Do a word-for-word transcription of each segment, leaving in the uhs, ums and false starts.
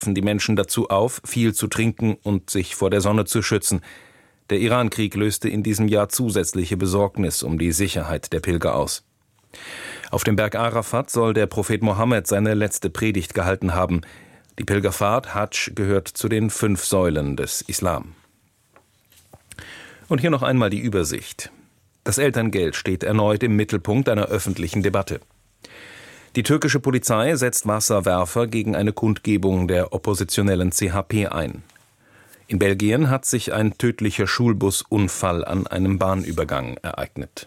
die Menschen dazu auf, viel zu trinken und sich vor der Sonne zu schützen. Der Irankrieg löste in diesem Jahr zusätzliche Besorgnis um die Sicherheit der Pilger aus. Auf dem Berg Arafat soll der Prophet Mohammed seine letzte Predigt gehalten haben. Die Pilgerfahrt Hadsch gehört zu den fünf Säulen des Islam. Und hier noch einmal die Übersicht. Das Elterngeld steht erneut im Mittelpunkt einer öffentlichen Debatte. Die türkische Polizei setzt Wasserwerfer gegen eine Kundgebung der oppositionellen C H P ein. In Belgien hat sich ein tödlicher Schulbusunfall an einem Bahnübergang ereignet.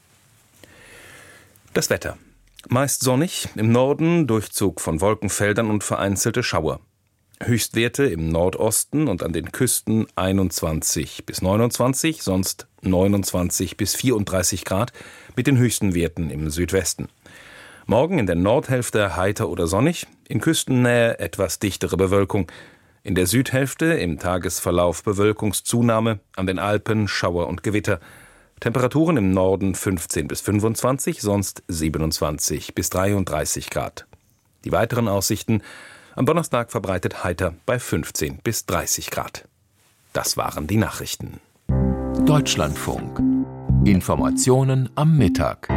Das Wetter. Meist sonnig, im Norden Durchzug von Wolkenfeldern und vereinzelte Schauer. Höchstwerte im Nordosten und an den Küsten einundzwanzig bis neunundzwanzig, sonst neunundzwanzig bis vierunddreißig Grad, mit den höchsten Werten im Südwesten. Morgen in der Nordhälfte heiter oder sonnig, in Küstennähe etwas dichtere Bewölkung. In der Südhälfte im Tagesverlauf Bewölkungszunahme, an den Alpen Schauer und Gewitter. Temperaturen im Norden fünfzehn bis fünfundzwanzig, sonst siebenundzwanzig bis dreiunddreißig Grad. Die weiteren Aussichten: am Donnerstag verbreitet heiter bei fünfzehn bis dreißig Grad. Das waren die Nachrichten. Deutschlandfunk. Informationen am Mittag.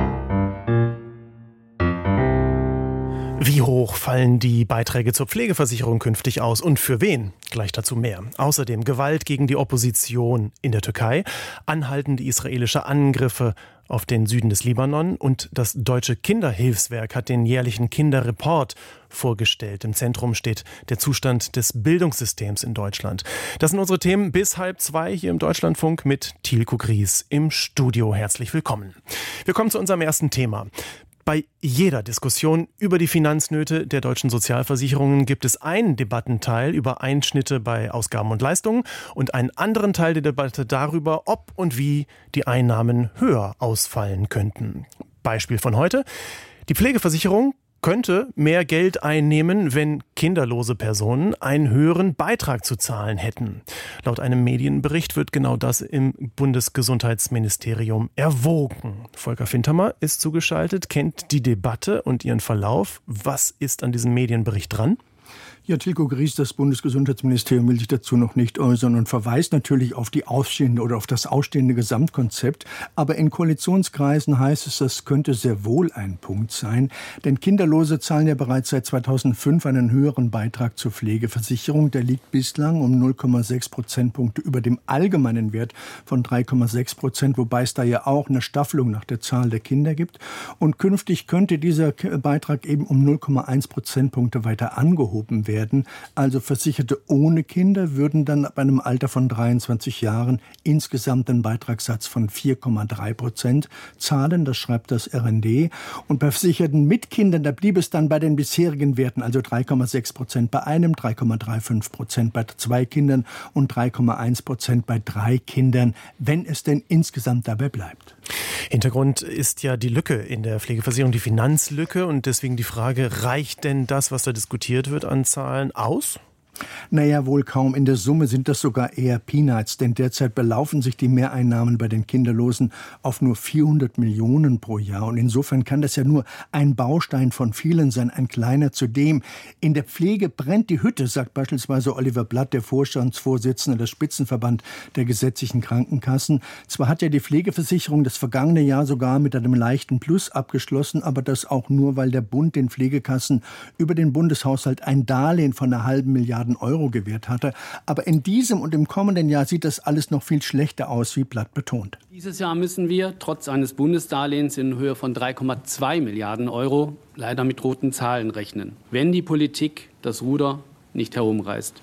Wie hoch fallen die Beiträge zur Pflegeversicherung künftig aus und für wen? Gleich dazu mehr. Außerdem Gewalt gegen die Opposition in der Türkei, anhaltende israelische Angriffe auf den Süden des Libanon und das Deutsche Kinderhilfswerk hat den jährlichen Kinderreport vorgestellt. Im Zentrum steht der Zustand des Bildungssystems in Deutschland. Das sind unsere Themen bis halb zwei hier im Deutschlandfunk mit Thielko Gries im Studio. Herzlich willkommen. Wir kommen zu unserem ersten Thema. Bei jeder Diskussion über die Finanznöte der deutschen Sozialversicherungen gibt es einen Debattenteil über Einschnitte bei Ausgaben und Leistungen und einen anderen Teil der Debatte darüber, ob und wie die Einnahmen höher ausfallen könnten. Beispiel von heute: Die Pflegeversicherung könnte mehr Geld einnehmen, wenn kinderlose Personen einen höheren Beitrag zu zahlen hätten. Laut einem Medienbericht wird genau das im Bundesgesundheitsministerium erwogen. Volker Fintermer ist zugeschaltet, kennt die Debatte und ihren Verlauf. Was ist an diesem Medienbericht dran? Ja, Thielko Gries, das Bundesgesundheitsministerium will sich dazu noch nicht äußern und verweist natürlich auf die ausstehende oder auf das ausstehende Gesamtkonzept. Aber in Koalitionskreisen heißt es, das könnte sehr wohl ein Punkt sein. Denn Kinderlose zahlen ja bereits seit zweitausendfünf einen höheren Beitrag zur Pflegeversicherung. Der liegt bislang um null Komma sechs Prozentpunkte über dem allgemeinen Wert von drei Komma sechs Prozent, wobei es da ja auch eine Staffelung nach der Zahl der Kinder gibt. Und künftig könnte dieser Beitrag eben um null Komma eins Prozentpunkte weiter angehoben werden. Werden. Also Versicherte ohne Kinder würden dann ab einem Alter von dreiundzwanzig Jahren insgesamt einen Beitragssatz von vier Komma drei Prozent zahlen. Das schreibt das R N D. Und bei Versicherten mit Kindern, da blieb es dann bei den bisherigen Werten, also drei Komma sechs Prozent bei einem, drei Komma fünfunddreißig Prozent bei zwei Kindern und drei Komma eins Prozent bei drei Kindern, wenn es denn insgesamt dabei bleibt. Hintergrund ist ja die Lücke in der Pflegeversicherung, die Finanzlücke. Und deswegen die Frage, reicht denn das, was da diskutiert wird, an Zahlen aus? Naja, wohl kaum. In der Summe sind das sogar eher Peanuts, denn derzeit belaufen sich die Mehreinnahmen bei den Kinderlosen auf nur vierhundert Millionen pro Jahr. Und insofern kann das ja nur ein Baustein von vielen sein, ein kleiner. Zudem, in der Pflege brennt die Hütte, sagt beispielsweise Oliver Blatt, der Vorstandsvorsitzende des Spitzenverband der gesetzlichen Krankenkassen. Zwar hat ja die Pflegeversicherung das vergangene Jahr sogar mit einem leichten Plus abgeschlossen, aber das auch nur, weil der Bund den Pflegekassen über den Bundeshaushalt ein Darlehen von einer halben Milliarde Euro gewährt hatte. Aber in diesem und im kommenden Jahr sieht das alles noch viel schlechter aus, wie Blatt betont. Dieses Jahr müssen wir trotz eines Bundesdarlehens in Höhe von drei Komma zwei Milliarden Euro leider mit roten Zahlen rechnen, wenn die Politik das Ruder nicht herumreißt.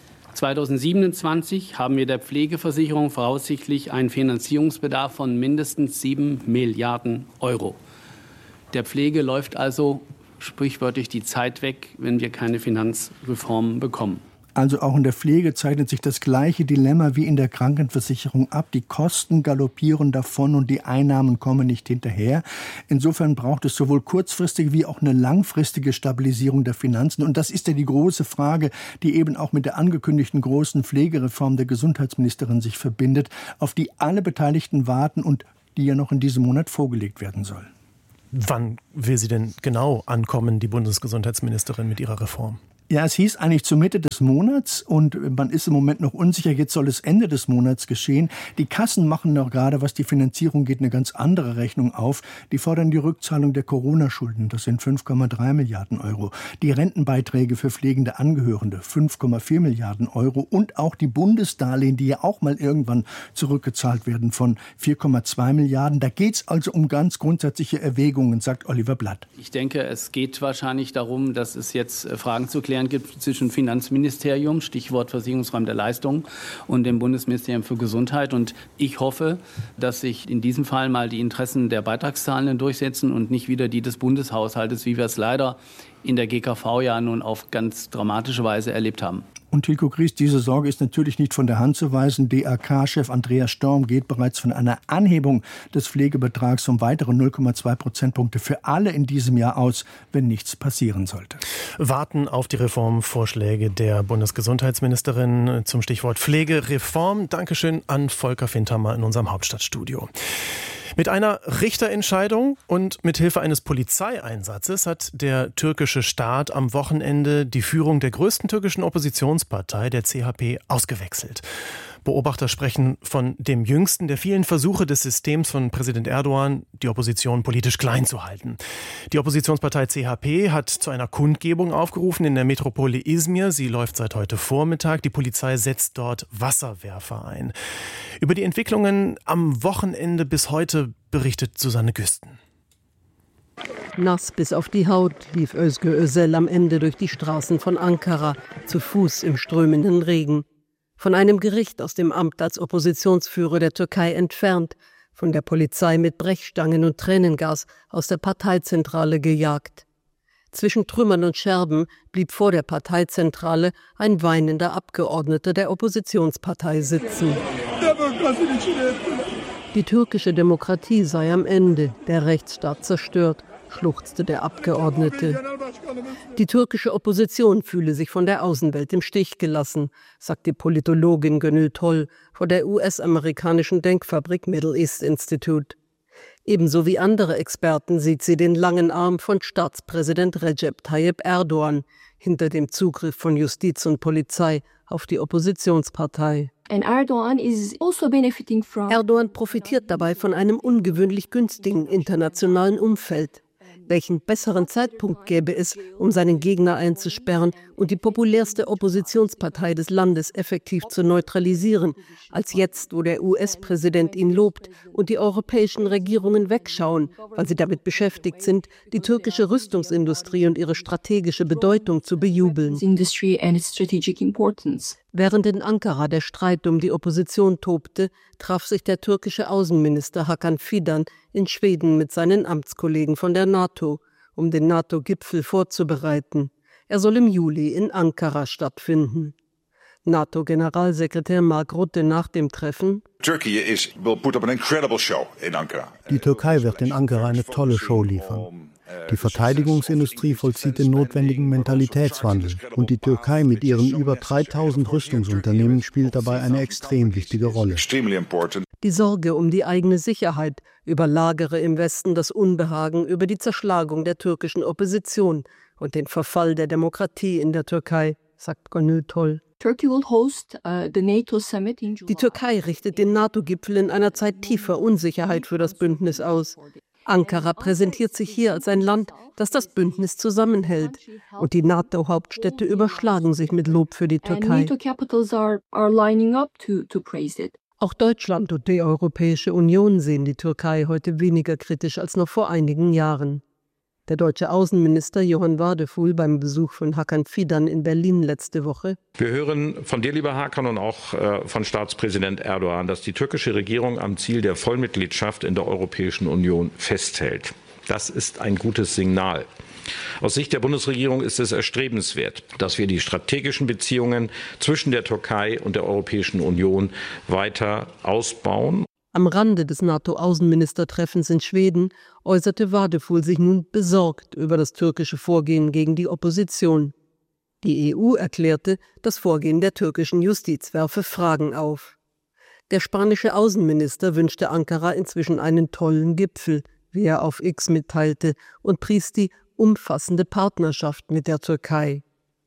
zweitausendsiebenundzwanzig haben wir der Pflegeversicherung voraussichtlich einen Finanzierungsbedarf von mindestens sieben Milliarden Euro. Der Pflege läuft also sprichwörtlich die Zeit weg, wenn wir keine Finanzreformen bekommen. Also auch in der Pflege zeichnet sich das gleiche Dilemma wie in der Krankenversicherung ab. Die Kosten galoppieren davon und die Einnahmen kommen nicht hinterher. Insofern braucht es sowohl kurzfristige wie auch eine langfristige Stabilisierung der Finanzen. Und das ist ja die große Frage, die eben auch mit der angekündigten großen Pflegereform der Gesundheitsministerin sich verbindet, auf die alle Beteiligten warten und die ja noch in diesem Monat vorgelegt werden soll. Wann will sie denn genau ankommen, die Bundesgesundheitsministerin, mit ihrer Reform? Ja, es hieß eigentlich zur Mitte des Monats und man ist im Moment noch unsicher, jetzt soll es Ende des Monats geschehen. Die Kassen machen noch gerade, was die Finanzierung geht, eine ganz andere Rechnung auf. Die fordern die Rückzahlung der Corona-Schulden, das sind fünf Komma drei Milliarden Euro. Die Rentenbeiträge für pflegende Angehörige, fünf Komma vier Milliarden Euro. Und auch die Bundesdarlehen, die ja auch mal irgendwann zurückgezahlt werden, von vier Komma zwei Milliarden. Da geht es also um ganz grundsätzliche Erwägungen, sagt Oliver Blatt. Ich denke, es geht wahrscheinlich darum, dass es jetzt Fragen zu klären gibt zwischen Finanzministerium, Stichwort Versicherungsrahmen der Leistungen, und dem Bundesministerium für Gesundheit. Und ich hoffe, dass sich in diesem Fall mal die Interessen der Beitragszahlenden durchsetzen und nicht wieder die des Bundeshaushaltes, wie wir es leider in der G K V ja nun auf ganz dramatische Weise erlebt haben. Und Hilko Gries, diese Sorge ist natürlich nicht von der Hand zu weisen. D A K-Chef Andreas Storm geht bereits von einer Anhebung des Pflegebetrags um weitere null Komma zwei Prozentpunkte für alle in diesem Jahr aus, wenn nichts passieren sollte. Warten auf die Reformvorschläge der Bundesgesundheitsministerin zum Stichwort Pflegereform. Dankeschön an Volker Fintermer in unserem Hauptstadtstudio. Mit einer Richterentscheidung und mit Hilfe eines Polizeieinsatzes hat der türkische Staat am Wochenende die Führung der größten türkischen Oppositionspartei, der C H P, ausgewechselt. Beobachter sprechen von dem jüngsten der vielen Versuche des Systems von Präsident Erdogan, die Opposition politisch klein zu halten. Die Oppositionspartei C H P hat zu einer Kundgebung aufgerufen in der Metropole Izmir. Sie läuft seit heute Vormittag. Die Polizei setzt dort Wasserwerfer ein. Über die Entwicklungen am Wochenende bis heute berichtet Susanne Güsten. Nass bis auf die Haut lief Özgür Özel am Ende durch die Straßen von Ankara, zu Fuß im strömenden Regen. Von einem Gericht aus dem Amt als Oppositionsführer der Türkei entfernt, von der Polizei mit Brechstangen und Tränengas aus der Parteizentrale gejagt. Zwischen Trümmern und Scherben blieb vor der Parteizentrale ein weinender Abgeordneter der Oppositionspartei sitzen. Die türkische Demokratie sei am Ende, der Rechtsstaat zerstört, schluchzte der Abgeordnete. Die türkische Opposition fühle sich von der Außenwelt im Stich gelassen, sagt die Politologin Gönül Toll von der U S-amerikanischen Denkfabrik Middle East Institute. Ebenso wie andere Experten sieht sie den langen Arm von Staatspräsident Recep Tayyip Erdogan hinter dem Zugriff von Justiz und Polizei auf die Oppositionspartei. Erdogan profitiert dabei von einem ungewöhnlich günstigen internationalen Umfeld. Welchen besseren Zeitpunkt gäbe es, um seinen Gegner einzusperren und die populärste Oppositionspartei des Landes effektiv zu neutralisieren, als jetzt, wo der U S-Präsident ihn lobt und die europäischen Regierungen wegschauen, weil sie damit beschäftigt sind, die türkische Rüstungsindustrie und ihre strategische Bedeutung zu bejubeln. Während in Ankara der Streit um die Opposition tobte, traf sich der türkische Außenminister Hakan Fidan in Schweden mit seinen Amtskollegen von der NATO, um den NATO-Gipfel vorzubereiten. Er soll im Juli in Ankara stattfinden. NATO-Generalsekretär Mark Rutte nach dem Treffen: Die Türkei wird in Ankara eine tolle Show liefern. Die Verteidigungsindustrie vollzieht den notwendigen Mentalitätswandel und die Türkei mit ihren über dreitausend Rüstungsunternehmen spielt dabei eine extrem wichtige Rolle. Die Sorge um die eigene Sicherheit überlagere im Westen das Unbehagen über die Zerschlagung der türkischen Opposition und den Verfall der Demokratie in der Türkei, sagt Gönül Toll. Die Türkei richtet den NATO-Gipfel in einer Zeit tiefer Unsicherheit für das Bündnis aus. Ankara präsentiert sich hier als ein Land, das das Bündnis zusammenhält. Und die NATO-Hauptstädte überschlagen sich mit Lob für die Türkei. Auch Deutschland und die Europäische Union sehen die Türkei heute weniger kritisch als noch vor einigen Jahren. Der deutsche Außenminister Johann Wadefuhl beim Besuch von Hakan Fidan in Berlin letzte Woche: Wir hören von dir, lieber Hakan, und auch äh, von Staatspräsident Erdogan, dass die türkische Regierung am Ziel der Vollmitgliedschaft in der Europäischen Union festhält. Das ist ein gutes Signal. Aus Sicht der Bundesregierung ist es erstrebenswert, dass wir die strategischen Beziehungen zwischen der Türkei und der Europäischen Union weiter ausbauen. Am Rande des NATO-Außenministertreffens in Schweden äußerte Wadefuhl sich nun besorgt über das türkische Vorgehen gegen die Opposition. Die E U erklärte, das Vorgehen der türkischen Justiz werfe Fragen auf. Der spanische Außenminister wünschte Ankara inzwischen einen tollen Gipfel, wie er auf X mitteilte, und pries die umfassende Partnerschaft mit der Türkei.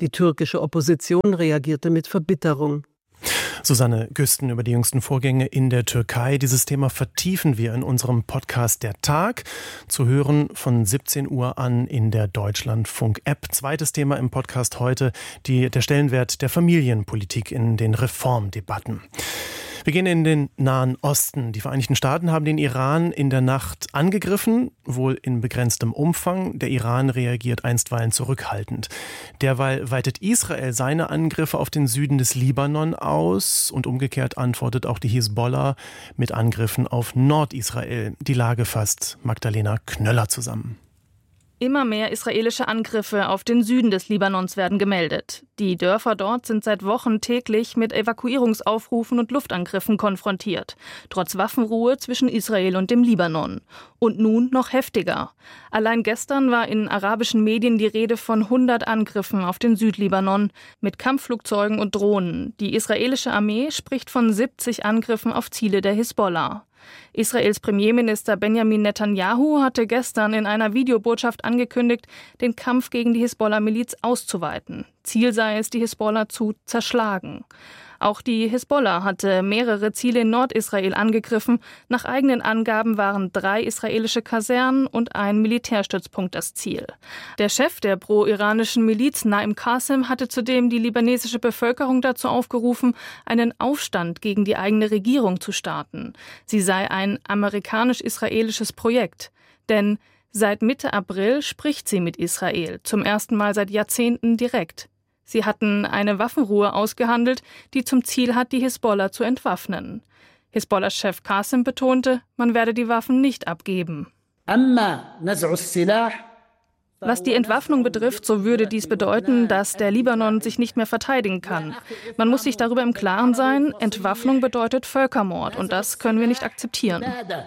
Die türkische Opposition reagierte mit Verbitterung. Susanne Güsten über die jüngsten Vorgänge in der Türkei. Dieses Thema vertiefen wir in unserem Podcast Der Tag. Zu hören von siebzehn Uhr an in der Deutschlandfunk-App. Zweites Thema im Podcast heute, die, der Stellenwert der Familienpolitik in den Reformdebatten. Wir gehen in den Nahen Osten. Die Vereinigten Staaten haben den Iran in der Nacht angegriffen, wohl in begrenztem Umfang. Der Iran reagiert einstweilen zurückhaltend. Derweil weitet Israel seine Angriffe auf den Süden des Libanon aus und umgekehrt antwortet auch die Hisbollah mit Angriffen auf Nordisrael. Die Lage fasst Magdalena Knöller zusammen. Immer mehr israelische Angriffe auf den Süden des Libanons werden gemeldet. Die Dörfer dort sind seit Wochen täglich mit Evakuierungsaufrufen und Luftangriffen konfrontiert, trotz Waffenruhe zwischen Israel und dem Libanon. Und nun noch heftiger. Allein gestern war in arabischen Medien die Rede von hundert Angriffen auf den Südlibanon mit Kampfflugzeugen und Drohnen. Die israelische Armee spricht von siebzig Angriffen auf Ziele der Hisbollah. Israels Premierminister Benjamin Netanyahu hatte gestern in einer Videobotschaft angekündigt, den Kampf gegen die Hisbollah-Miliz auszuweiten. Ziel sei es, die Hisbollah zu zerschlagen. Auch die Hisbollah hatte mehrere Ziele in Nordisrael angegriffen. Nach eigenen Angaben waren drei israelische Kasernen und ein Militärstützpunkt das Ziel. Der Chef der pro-iranischen Miliz, Naim Qasem, hatte zudem die libanesische Bevölkerung dazu aufgerufen, einen Aufstand gegen die eigene Regierung zu starten. Sie sei ein amerikanisch-israelisches Projekt. Denn seit Mitte April spricht sie mit Israel, zum ersten Mal seit Jahrzehnten direkt. Sie hatten eine Waffenruhe ausgehandelt, die zum Ziel hat, die Hisbollah zu entwaffnen. Hisbollah-Chef Qasem betonte, man werde die Waffen nicht abgeben. Was die Entwaffnung betrifft, so würde dies bedeuten, dass der Libanon sich nicht mehr verteidigen kann. Man muss sich darüber im Klaren sein, Entwaffnung bedeutet Völkermord und das können wir nicht akzeptieren.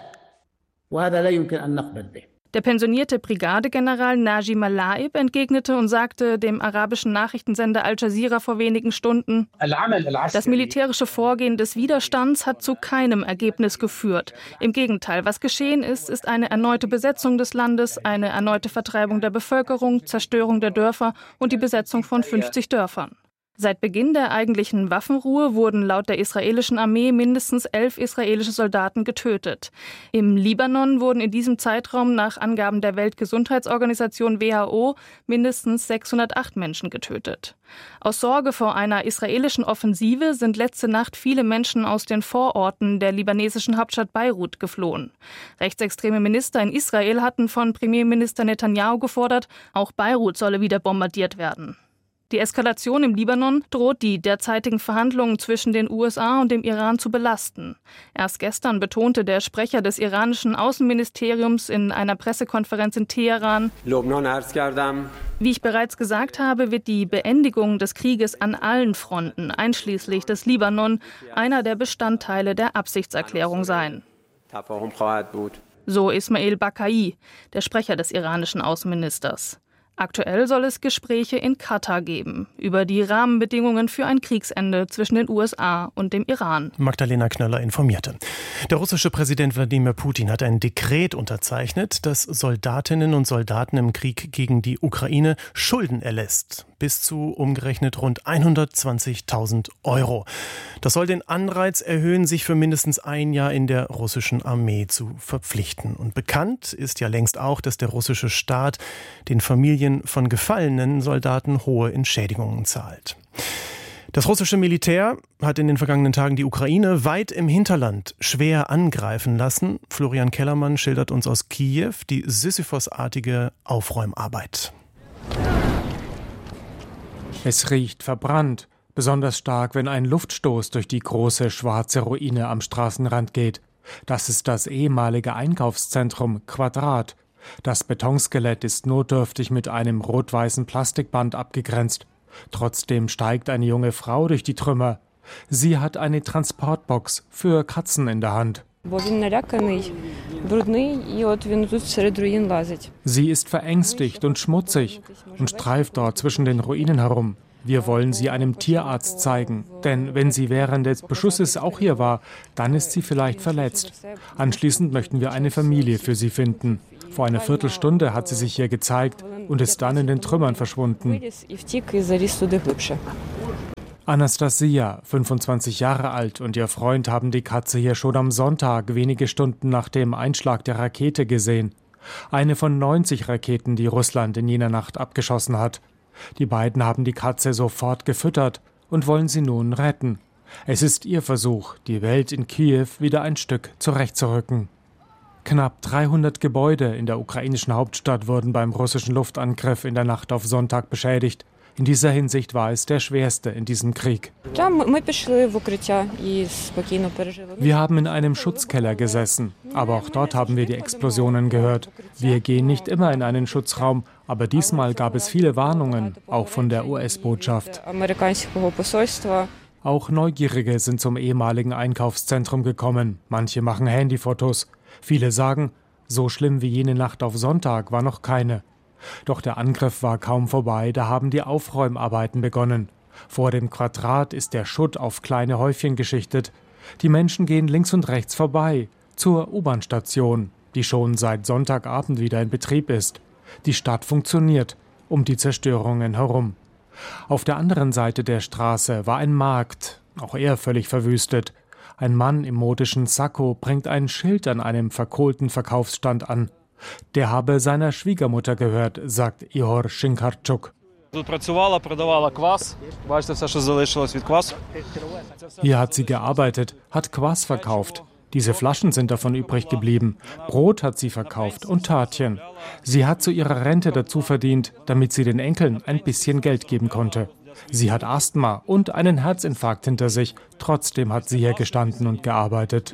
Der pensionierte Brigadegeneral Najim al-Laib entgegnete und sagte dem arabischen Nachrichtensender Al Jazeera vor wenigen Stunden, das militärische Vorgehen des Widerstands hat zu keinem Ergebnis geführt. Im Gegenteil, was geschehen ist, ist eine erneute Besetzung des Landes, eine erneute Vertreibung der Bevölkerung, Zerstörung der Dörfer und die Besetzung von fünfzig Dörfern. Seit Beginn der eigentlichen Waffenruhe wurden laut der israelischen Armee mindestens elf israelische Soldaten getötet. Im Libanon wurden in diesem Zeitraum nach Angaben der Weltgesundheitsorganisation W H O mindestens sechshundertacht Menschen getötet. Aus Sorge vor einer israelischen Offensive sind letzte Nacht viele Menschen aus den Vororten der libanesischen Hauptstadt Beirut geflohen. Rechtsextreme Minister in Israel hatten von Premierminister Netanyahu gefordert, auch Beirut solle wieder bombardiert werden. Die Eskalation im Libanon droht die derzeitigen Verhandlungen zwischen den U S A und dem Iran zu belasten. Erst gestern betonte der Sprecher des iranischen Außenministeriums in einer Pressekonferenz in Teheran, wie ich bereits gesagt habe, wird die Beendigung des Krieges an allen Fronten, einschließlich des Libanon, einer der Bestandteile der Absichtserklärung sein. So Ismail Bakai, der Sprecher des iranischen Außenministers. Aktuell soll es Gespräche in Katar geben über die Rahmenbedingungen für ein Kriegsende zwischen den U S A und dem Iran. Magdalena Knöller informierte. Der russische Präsident Wladimir Putin hat ein Dekret unterzeichnet, das Soldatinnen und Soldaten im Krieg gegen die Ukraine Schulden erlässt. Bis zu umgerechnet rund hundertzwanzigtausend Euro. Das soll den Anreiz erhöhen, sich für mindestens ein Jahr in der russischen Armee zu verpflichten. Und bekannt ist ja längst auch, dass der russische Staat den Familien von gefallenen Soldaten hohe Entschädigungen zahlt. Das russische Militär hat in den vergangenen Tagen die Ukraine weit im Hinterland schwer angreifen lassen. Florian Kellermann schildert uns aus Kiew die Sisyphos-artige Aufräumarbeit. Es riecht verbrannt, besonders stark, wenn ein Luftstoß durch die große schwarze Ruine am Straßenrand geht. Das ist das ehemalige Einkaufszentrum Quadrat. Das Betonskelett ist notdürftig mit einem rot-weißen Plastikband abgegrenzt. Trotzdem steigt eine junge Frau durch die Trümmer. Sie hat eine Transportbox für Katzen in der Hand. Sie ist verängstigt und schmutzig und streift dort zwischen den Ruinen herum. Wir wollen sie einem Tierarzt zeigen, denn wenn sie während des Beschusses auch hier war, dann ist sie vielleicht verletzt. Anschließend möchten wir eine Familie für sie finden. Vor einer Viertelstunde hat sie sich hier gezeigt. und ist dann in den Trümmern verschwunden. Anastasia, fünfundzwanzig Jahre alt, und ihr Freund haben die Katze hier schon am Sonntag, wenige Stunden nach dem Einschlag der Rakete, gesehen. Eine von neunzig Raketen, die Russland in jener Nacht abgeschossen hat. Die beiden haben die Katze sofort gefüttert und wollen sie nun retten. Es ist ihr Versuch, die Welt in Kiew wieder ein Stück zurechtzurücken. Knapp dreihundert Gebäude in der ukrainischen Hauptstadt wurden beim russischen Luftangriff in der Nacht auf Sonntag beschädigt. In dieser Hinsicht war es der schwerste in diesem Krieg. Wir haben in einem Schutzkeller gesessen, aber auch dort haben wir die Explosionen gehört. Wir gehen nicht immer in einen Schutzraum, aber diesmal gab es viele Warnungen, auch von der U S-Botschaft. Auch Neugierige sind zum ehemaligen Einkaufszentrum gekommen. Manche machen Handyfotos. Viele sagen, so schlimm wie jene Nacht auf Sonntag war noch keine. Doch der Angriff war kaum vorbei, da haben die Aufräumarbeiten begonnen. Vor dem Quadrat ist der Schutt auf kleine Häufchen geschichtet. Die Menschen gehen links und rechts vorbei, zur U-Bahn-Station, die schon seit Sonntagabend wieder in Betrieb ist. Die Stadt funktioniert, um die Zerstörungen herum. Auf der anderen Seite der Straße war ein Markt, auch er völlig verwüstet. Ein Mann im modischen Sakko bringt ein Schild an einem verkohlten Verkaufsstand an. Der habe seiner Schwiegermutter gehört, sagt Ihor Schinkarczuk. Hier hat sie gearbeitet, hat Kwass verkauft. Diese Flaschen sind davon übrig geblieben. Brot hat sie verkauft und Törtchen. Sie hat zu ihrer Rente dazu verdient, damit sie den Enkeln ein bisschen Geld geben konnte. Sie hat Asthma und einen Herzinfarkt hinter sich. Trotzdem hat sie hier gestanden und gearbeitet.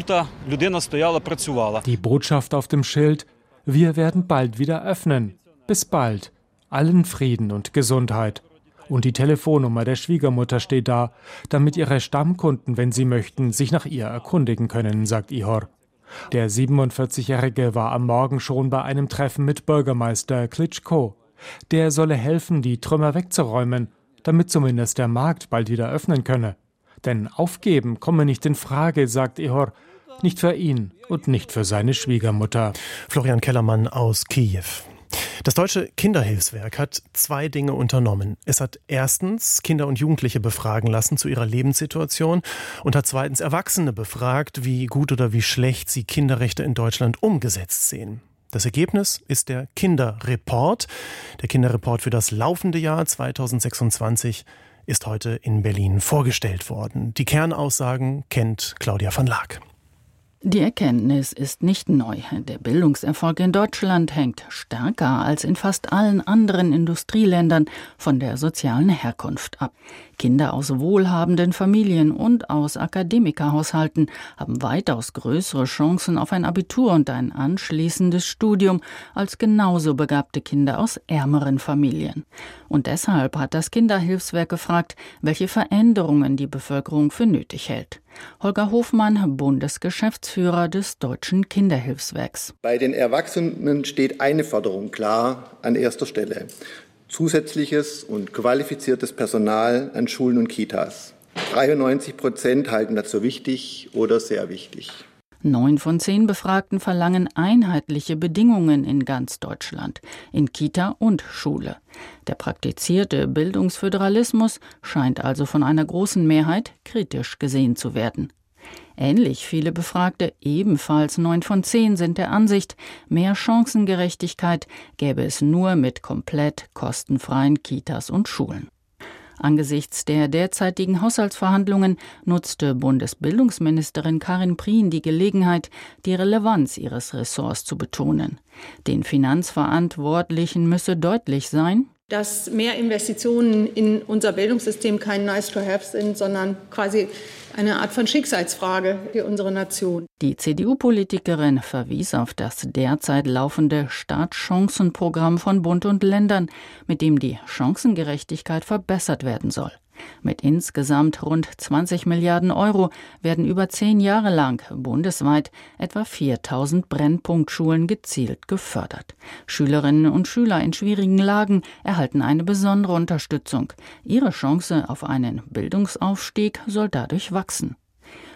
Die Botschaft auf dem Schild: Wir werden bald wieder öffnen. Bis bald. Allen Frieden und Gesundheit. Und die Telefonnummer der Schwiegermutter steht da, damit ihre Stammkunden, wenn sie möchten, sich nach ihr erkundigen können, sagt Ihor. Der siebenundvierzigjährige war am Morgen schon bei einem Treffen mit Bürgermeister Klitschko. Der solle helfen, die Trümmer wegzuräumen, damit zumindest der Markt bald wieder öffnen könne. Denn aufgeben komme nicht in Frage, sagt Ihor. Nicht für ihn und nicht für seine Schwiegermutter. Florian Kellermann aus Kiew. Das Deutsche Kinderhilfswerk hat zwei Dinge unternommen. Es hat erstens Kinder und Jugendliche befragen lassen zu ihrer Lebenssituation und hat zweitens Erwachsene befragt, wie gut oder wie schlecht sie Kinderrechte in Deutschland umgesetzt sehen. Das Ergebnis ist der Kinderreport. Der Kinderreport für das laufende Jahr zweitausendsechsundzwanzig ist heute in Berlin vorgestellt worden. Die Kernaussagen kennt Claudia van Laak. Die Erkenntnis ist nicht neu. Der Bildungserfolg in Deutschland hängt stärker als in fast allen anderen Industrieländern von der sozialen Herkunft ab. Kinder aus wohlhabenden Familien und aus Akademikerhaushalten haben weitaus größere Chancen auf ein Abitur und ein anschließendes Studium als genauso begabte Kinder aus ärmeren Familien. Und deshalb hat das Kinderhilfswerk gefragt, welche Veränderungen die Bevölkerung für nötig hält. Holger Hofmann, Bundesgeschäftsführer des Deutschen Kinderhilfswerks. Bei den Erwachsenen steht eine Forderung klar an erster Stelle: zusätzliches und qualifiziertes Personal an Schulen und Kitas. dreiundneunzig Prozent halten das für wichtig oder sehr wichtig. Neun von zehn Befragten verlangen einheitliche Bedingungen in ganz Deutschland, in Kita und Schule. Der praktizierte Bildungsföderalismus scheint also von einer großen Mehrheit kritisch gesehen zu werden. Ähnlich viele Befragte, ebenfalls neun von zehn, sind der Ansicht, mehr Chancengerechtigkeit gäbe es nur mit komplett kostenfreien Kitas und Schulen. Angesichts der derzeitigen Haushaltsverhandlungen nutzte Bundesbildungsministerin Karin Prien die Gelegenheit, die Relevanz ihres Ressorts zu betonen. Den Finanzverantwortlichen müsse deutlich sein, dass mehr Investitionen in unser Bildungssystem kein Nice-to-have sind, sondern quasi eine Art von Schicksalsfrage für unsere Nation. Die C D U-Politikerin verwies auf das derzeit laufende Startchancenprogramm von Bund und Ländern, mit dem die Chancengerechtigkeit verbessert werden soll. Mit insgesamt rund zwanzig Milliarden Euro werden über zehn Jahre lang bundesweit etwa viertausend Brennpunktschulen gezielt gefördert. Schülerinnen und Schüler in schwierigen Lagen erhalten eine besondere Unterstützung. Ihre Chance auf einen Bildungsaufstieg soll dadurch wachsen.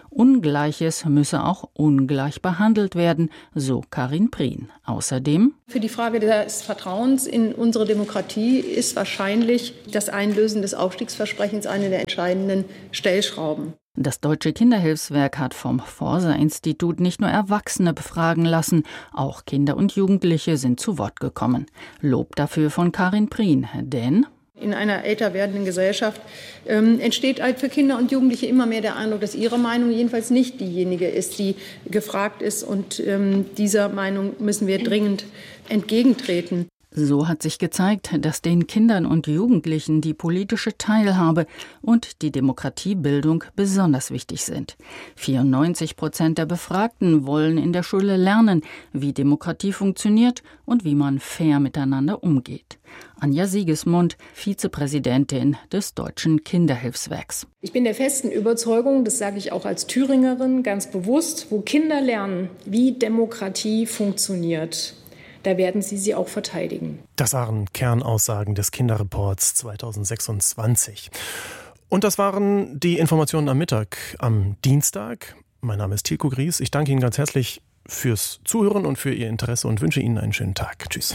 Ungleiches müsse auch ungleich behandelt werden, so Karin Prien. Außerdem: Für die Frage des Vertrauens in unsere Demokratie ist wahrscheinlich das Einlösen des Aufstiegsversprechens eine der entscheidenden Stellschrauben. Das Deutsche Kinderhilfswerk hat vom Forsa-Institut nicht nur Erwachsene befragen lassen, auch Kinder und Jugendliche sind zu Wort gekommen. Lob dafür von Karin Prien, denn in einer älter werdenden Gesellschaft ähm, entsteht halt für Kinder und Jugendliche immer mehr der Eindruck, dass ihre Meinung jedenfalls nicht diejenige ist, die gefragt ist. Und ähm, dieser Meinung müssen wir dringend entgegentreten. So hat sich gezeigt, dass den Kindern und Jugendlichen die politische Teilhabe und die Demokratiebildung besonders wichtig sind. vierundneunzig Prozent der Befragten wollen in der Schule lernen, wie Demokratie funktioniert und wie man fair miteinander umgeht. Anja Siegesmund, Vizepräsidentin des Deutschen Kinderhilfswerks. Ich bin der festen Überzeugung, das sage ich auch als Thüringerin ganz bewusst, wo Kinder lernen, wie Demokratie funktioniert, da werden sie sie auch verteidigen. Das waren Kernaussagen des Kinderreports zweitausendsechsundzwanzig. Und das waren die Informationen am Mittag am Dienstag. Mein Name ist Tilko Gries. Ich danke Ihnen ganz herzlich fürs Zuhören und für Ihr Interesse und wünsche Ihnen einen schönen Tag. Tschüss.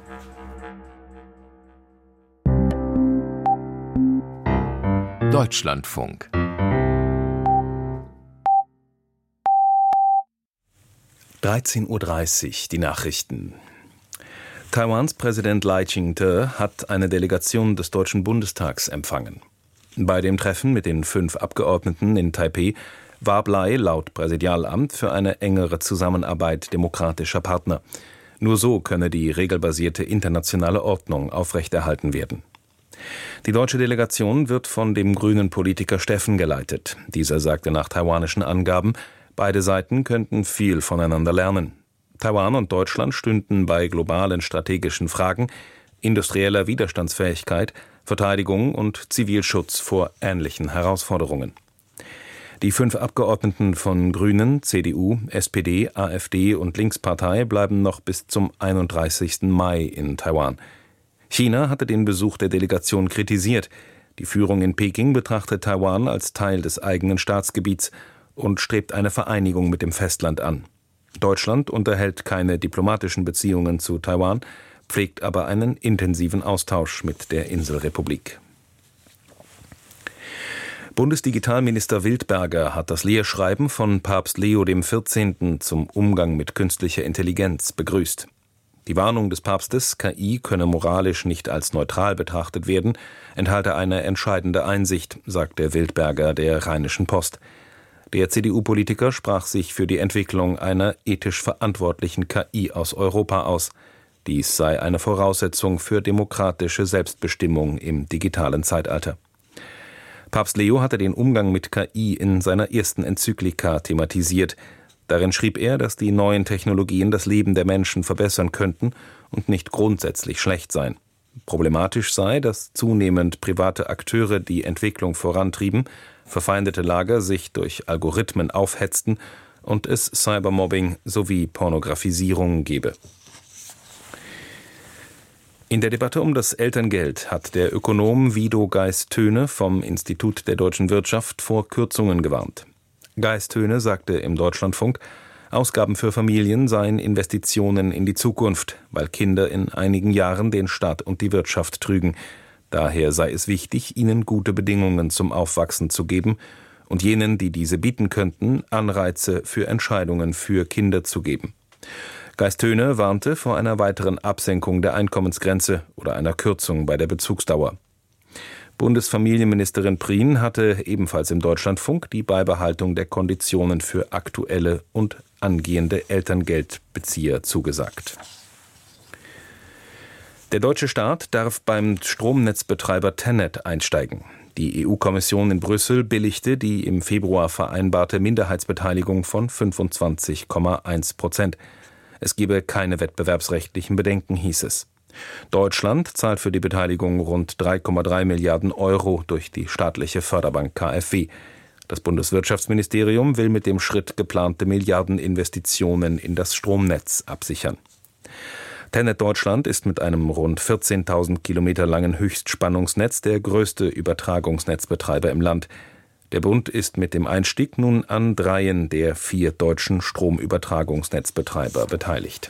Deutschlandfunk. dreizehn Uhr dreißig, die Nachrichten. Taiwans Präsident Lai Ching-te hat eine Delegation des Deutschen Bundestags empfangen. Bei dem Treffen mit den fünf Abgeordneten in Taipeh warb Lai laut Präsidialamt für eine engere Zusammenarbeit demokratischer Partner. Nur so könne die regelbasierte internationale Ordnung aufrechterhalten werden. Die deutsche Delegation wird von dem grünen Politiker Steffen geleitet. Dieser sagte nach taiwanischen Angaben, beide Seiten könnten viel voneinander lernen. Taiwan und Deutschland stünden bei globalen strategischen Fragen, industrieller Widerstandsfähigkeit, Verteidigung und Zivilschutz vor ähnlichen Herausforderungen. Die fünf Abgeordneten von Grünen, C D U, S P D, AfD und Linkspartei bleiben noch bis zum einunddreißigsten Mai in Taiwan. China hatte den Besuch der Delegation kritisiert. Die Führung in Peking betrachtet Taiwan als Teil des eigenen Staatsgebiets und strebt eine Vereinigung mit dem Festland an. Deutschland unterhält keine diplomatischen Beziehungen zu Taiwan, pflegt aber einen intensiven Austausch mit der Inselrepublik. Bundesdigitalminister Wildberger hat das Lehrschreiben von Papst Leo der vierzehnte. Zum Umgang mit künstlicher Intelligenz begrüßt. Die Warnung des Papstes, K I könne moralisch nicht als neutral betrachtet werden, enthalte eine entscheidende Einsicht, sagt der Wildberger der Rheinischen Post. Der C D U-Politiker sprach sich für die Entwicklung einer ethisch verantwortlichen K I aus Europa aus. Dies sei eine Voraussetzung für demokratische Selbstbestimmung im digitalen Zeitalter. Papst Leo hatte den Umgang mit K I in seiner ersten Enzyklika thematisiert. Darin schrieb er, dass die neuen Technologien das Leben der Menschen verbessern könnten und nicht grundsätzlich schlecht seien. Problematisch sei, dass zunehmend private Akteure die Entwicklung vorantrieben, verfeindete Lager sich durch Algorithmen aufhetzten und es Cybermobbing sowie Pornografisierung gebe. In der Debatte um das Elterngeld hat der Ökonom Wido Geist-Töne vom Institut der Deutschen Wirtschaft vor Kürzungen gewarnt. Geist-Töne sagte im Deutschlandfunk, Ausgaben für Familien seien Investitionen in die Zukunft, weil Kinder in einigen Jahren den Staat und die Wirtschaft trügen. Daher sei es wichtig, ihnen gute Bedingungen zum Aufwachsen zu geben und jenen, die diese bieten könnten, Anreize für Entscheidungen für Kinder zu geben. Geist-Töne warnte vor einer weiteren Absenkung der Einkommensgrenze oder einer Kürzung bei der Bezugsdauer. Bundesfamilienministerin Prien hatte ebenfalls im Deutschlandfunk die Beibehaltung der Konditionen für aktuelle und angehende Elterngeldbezieher zugesagt. Der deutsche Staat darf beim Stromnetzbetreiber TenneT einsteigen. Die E U-Kommission in Brüssel billigte die im Februar vereinbarte Minderheitsbeteiligung von fünfundzwanzig Komma eins Prozent. Es gebe keine wettbewerbsrechtlichen Bedenken, hieß es. Deutschland zahlt für die Beteiligung rund drei Komma drei Milliarden Euro durch die staatliche Förderbank K f W. Das Bundeswirtschaftsministerium will mit dem Schritt geplante Milliardeninvestitionen in das Stromnetz absichern. TenneT Deutschland ist mit einem rund vierzehntausend Kilometer langen Höchstspannungsnetz der größte Übertragungsnetzbetreiber im Land. Der Bund ist mit dem Einstieg nun an dreien der vier deutschen Stromübertragungsnetzbetreiber beteiligt.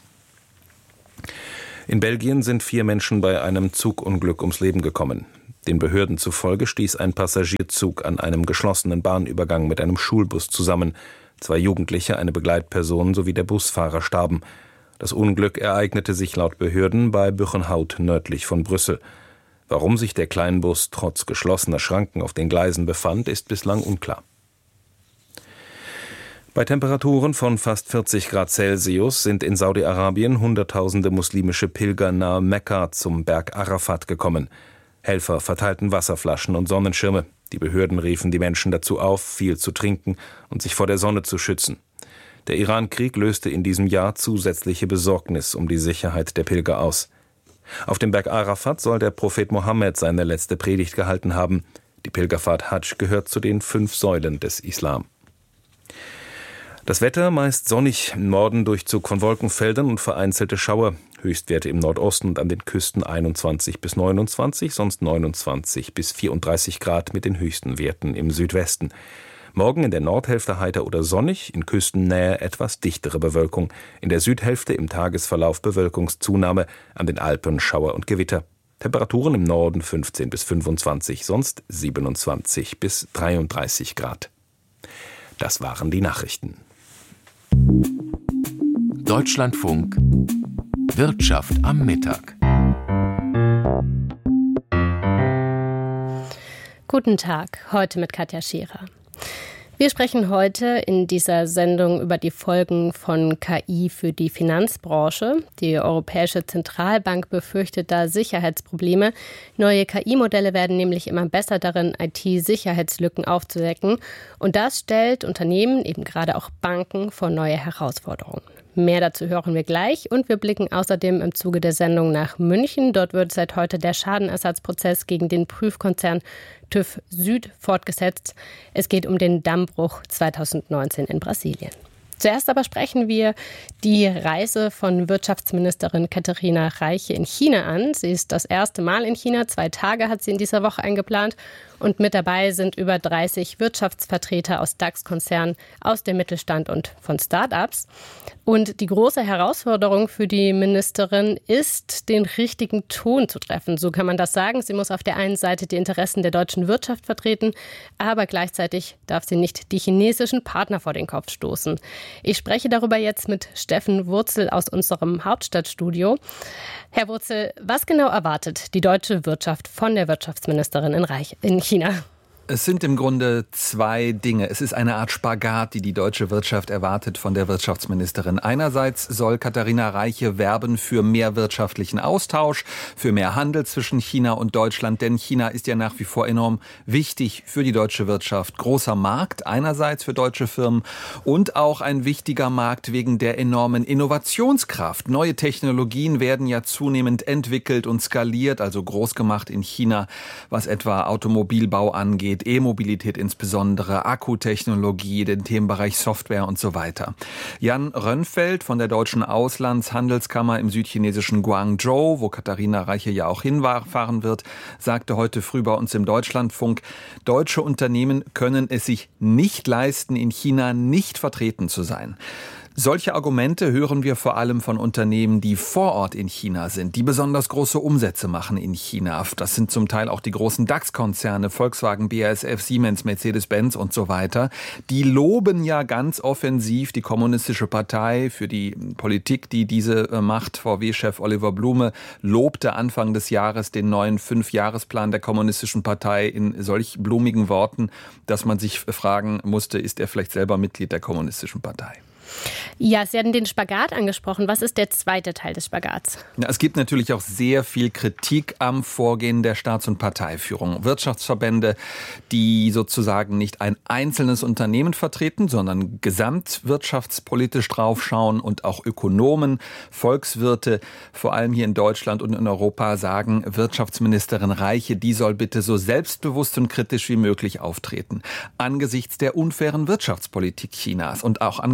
In Belgien sind vier Menschen bei einem Zugunglück ums Leben gekommen. Den Behörden zufolge stieß ein Passagierzug an einem geschlossenen Bahnübergang mit einem Schulbus zusammen. Zwei Jugendliche, eine Begleitperson sowie der Busfahrer starben. Das Unglück ereignete sich laut Behörden bei Buchenhout nördlich von Brüssel. Warum sich der Kleinbus trotz geschlossener Schranken auf den Gleisen befand, ist bislang unklar. Bei Temperaturen von fast vierzig Grad Celsius sind in Saudi-Arabien Hunderttausende muslimische Pilger nahe Mekka zum Berg Arafat gekommen. Helfer verteilten Wasserflaschen und Sonnenschirme. Die Behörden riefen die Menschen dazu auf, viel zu trinken und sich vor der Sonne zu schützen. Der Iran-Krieg löste in diesem Jahr zusätzliche Besorgnis um die Sicherheit der Pilger aus. Auf dem Berg Arafat soll der Prophet Mohammed seine letzte Predigt gehalten haben. Die Pilgerfahrt Hadsch gehört zu den fünf Säulen des Islam. Das Wetter meist sonnig, im Norden Durchzug von Wolkenfeldern und vereinzelte Schauer. Höchstwerte im Nordosten und an den Küsten einundzwanzig bis neunundzwanzig, sonst neunundzwanzig bis vierunddreißig Grad mit den höchsten Werten im Südwesten. Morgen in der Nordhälfte heiter oder sonnig, in Küstennähe etwas dichtere Bewölkung. In der Südhälfte im Tagesverlauf Bewölkungszunahme, an den Alpen Schauer und Gewitter. Temperaturen im Norden fünfzehn bis fünfundzwanzig, sonst siebenundzwanzig bis dreiunddreißig Grad. Das waren die Nachrichten. Deutschlandfunk Wirtschaft am Mittag. Guten Tag, heute mit Katja Scherer. Wir sprechen heute in dieser Sendung über die Folgen von K I für die Finanzbranche. Die Europäische Zentralbank befürchtet da Sicherheitsprobleme. Neue K I-Modelle werden nämlich immer besser darin, I T-Sicherheitslücken aufzudecken. Und das stellt Unternehmen, eben gerade auch Banken, vor neue Herausforderungen. Mehr dazu hören wir gleich und wir blicken außerdem im Zuge der Sendung nach München. Dort wird seit heute der Schadenersatzprozess gegen den Prüfkonzern TÜV Süd fortgesetzt. Es geht um den Dammbruch zweitausendneunzehn in Brasilien. Zuerst aber sprechen wir die Reise von Wirtschaftsministerin Katharina Reiche in China an. Sie ist das erste Mal in China. Zwei Tage hat sie in dieser Woche eingeplant. Und mit dabei sind über dreißig Wirtschaftsvertreter aus DAX-Konzernen, aus dem Mittelstand und von Start-ups. Und die große Herausforderung für die Ministerin ist, den richtigen Ton zu treffen. So kann man das sagen. Sie muss auf der einen Seite die Interessen der deutschen Wirtschaft vertreten, aber gleichzeitig darf sie nicht die chinesischen Partner vor den Kopf stoßen. Ich spreche darüber jetzt mit Steffen Wurzel aus unserem Hauptstadtstudio. Herr Wurzel, was genau erwartet die deutsche Wirtschaft von der Wirtschaftsministerin in, Reich, in China? Es sind im Grunde zwei Dinge. Es ist eine Art Spagat, die die deutsche Wirtschaft erwartet von der Wirtschaftsministerin. Einerseits soll Katharina Reiche werben für mehr wirtschaftlichen Austausch, für mehr Handel zwischen China und Deutschland. Denn China ist ja nach wie vor enorm wichtig für die deutsche Wirtschaft. Großer Markt einerseits für deutsche Firmen und auch ein wichtiger Markt wegen der enormen Innovationskraft. Neue Technologien werden ja zunehmend entwickelt und skaliert, also groß gemacht in China, was etwa Automobilbau angeht. E-Mobilität insbesondere, Akkutechnologie, den Themenbereich Software und so weiter. Jan Rönnfeld von der Deutschen Auslandshandelskammer im südchinesischen Guangzhou, wo Katharina Reiche ja auch hinfahren wird, sagte heute früh bei uns im Deutschlandfunk, deutsche Unternehmen können es sich nicht leisten, in China nicht vertreten zu sein. Solche Argumente hören wir vor allem von Unternehmen, die vor Ort in China sind, die besonders große Umsätze machen in China. Das sind zum Teil auch die großen DAX-Konzerne, Volkswagen, B A S F, Siemens, Mercedes-Benz und so weiter. Die loben ja ganz offensiv die Kommunistische Partei für die Politik, die diese macht. V W-Chef Oliver Blume lobte Anfang des Jahres den neuen Fünfjahresplan der Kommunistischen Partei in solch blumigen Worten, dass man sich fragen musste, ist er vielleicht selber Mitglied der Kommunistischen Partei? Ja, Sie hatten den Spagat angesprochen. Was ist der zweite Teil des Spagats? Ja, es gibt natürlich auch sehr viel Kritik am Vorgehen der Staats- und Parteiführung. Wirtschaftsverbände, die sozusagen nicht ein einzelnes Unternehmen vertreten, sondern gesamtwirtschaftspolitisch draufschauen und auch Ökonomen, Volkswirte, vor allem hier in Deutschland und in Europa, sagen, Wirtschaftsministerin Reiche, die soll bitte so selbstbewusst und kritisch wie möglich auftreten. Angesichts der unfairen Wirtschaftspolitik Chinas und auch angesichts des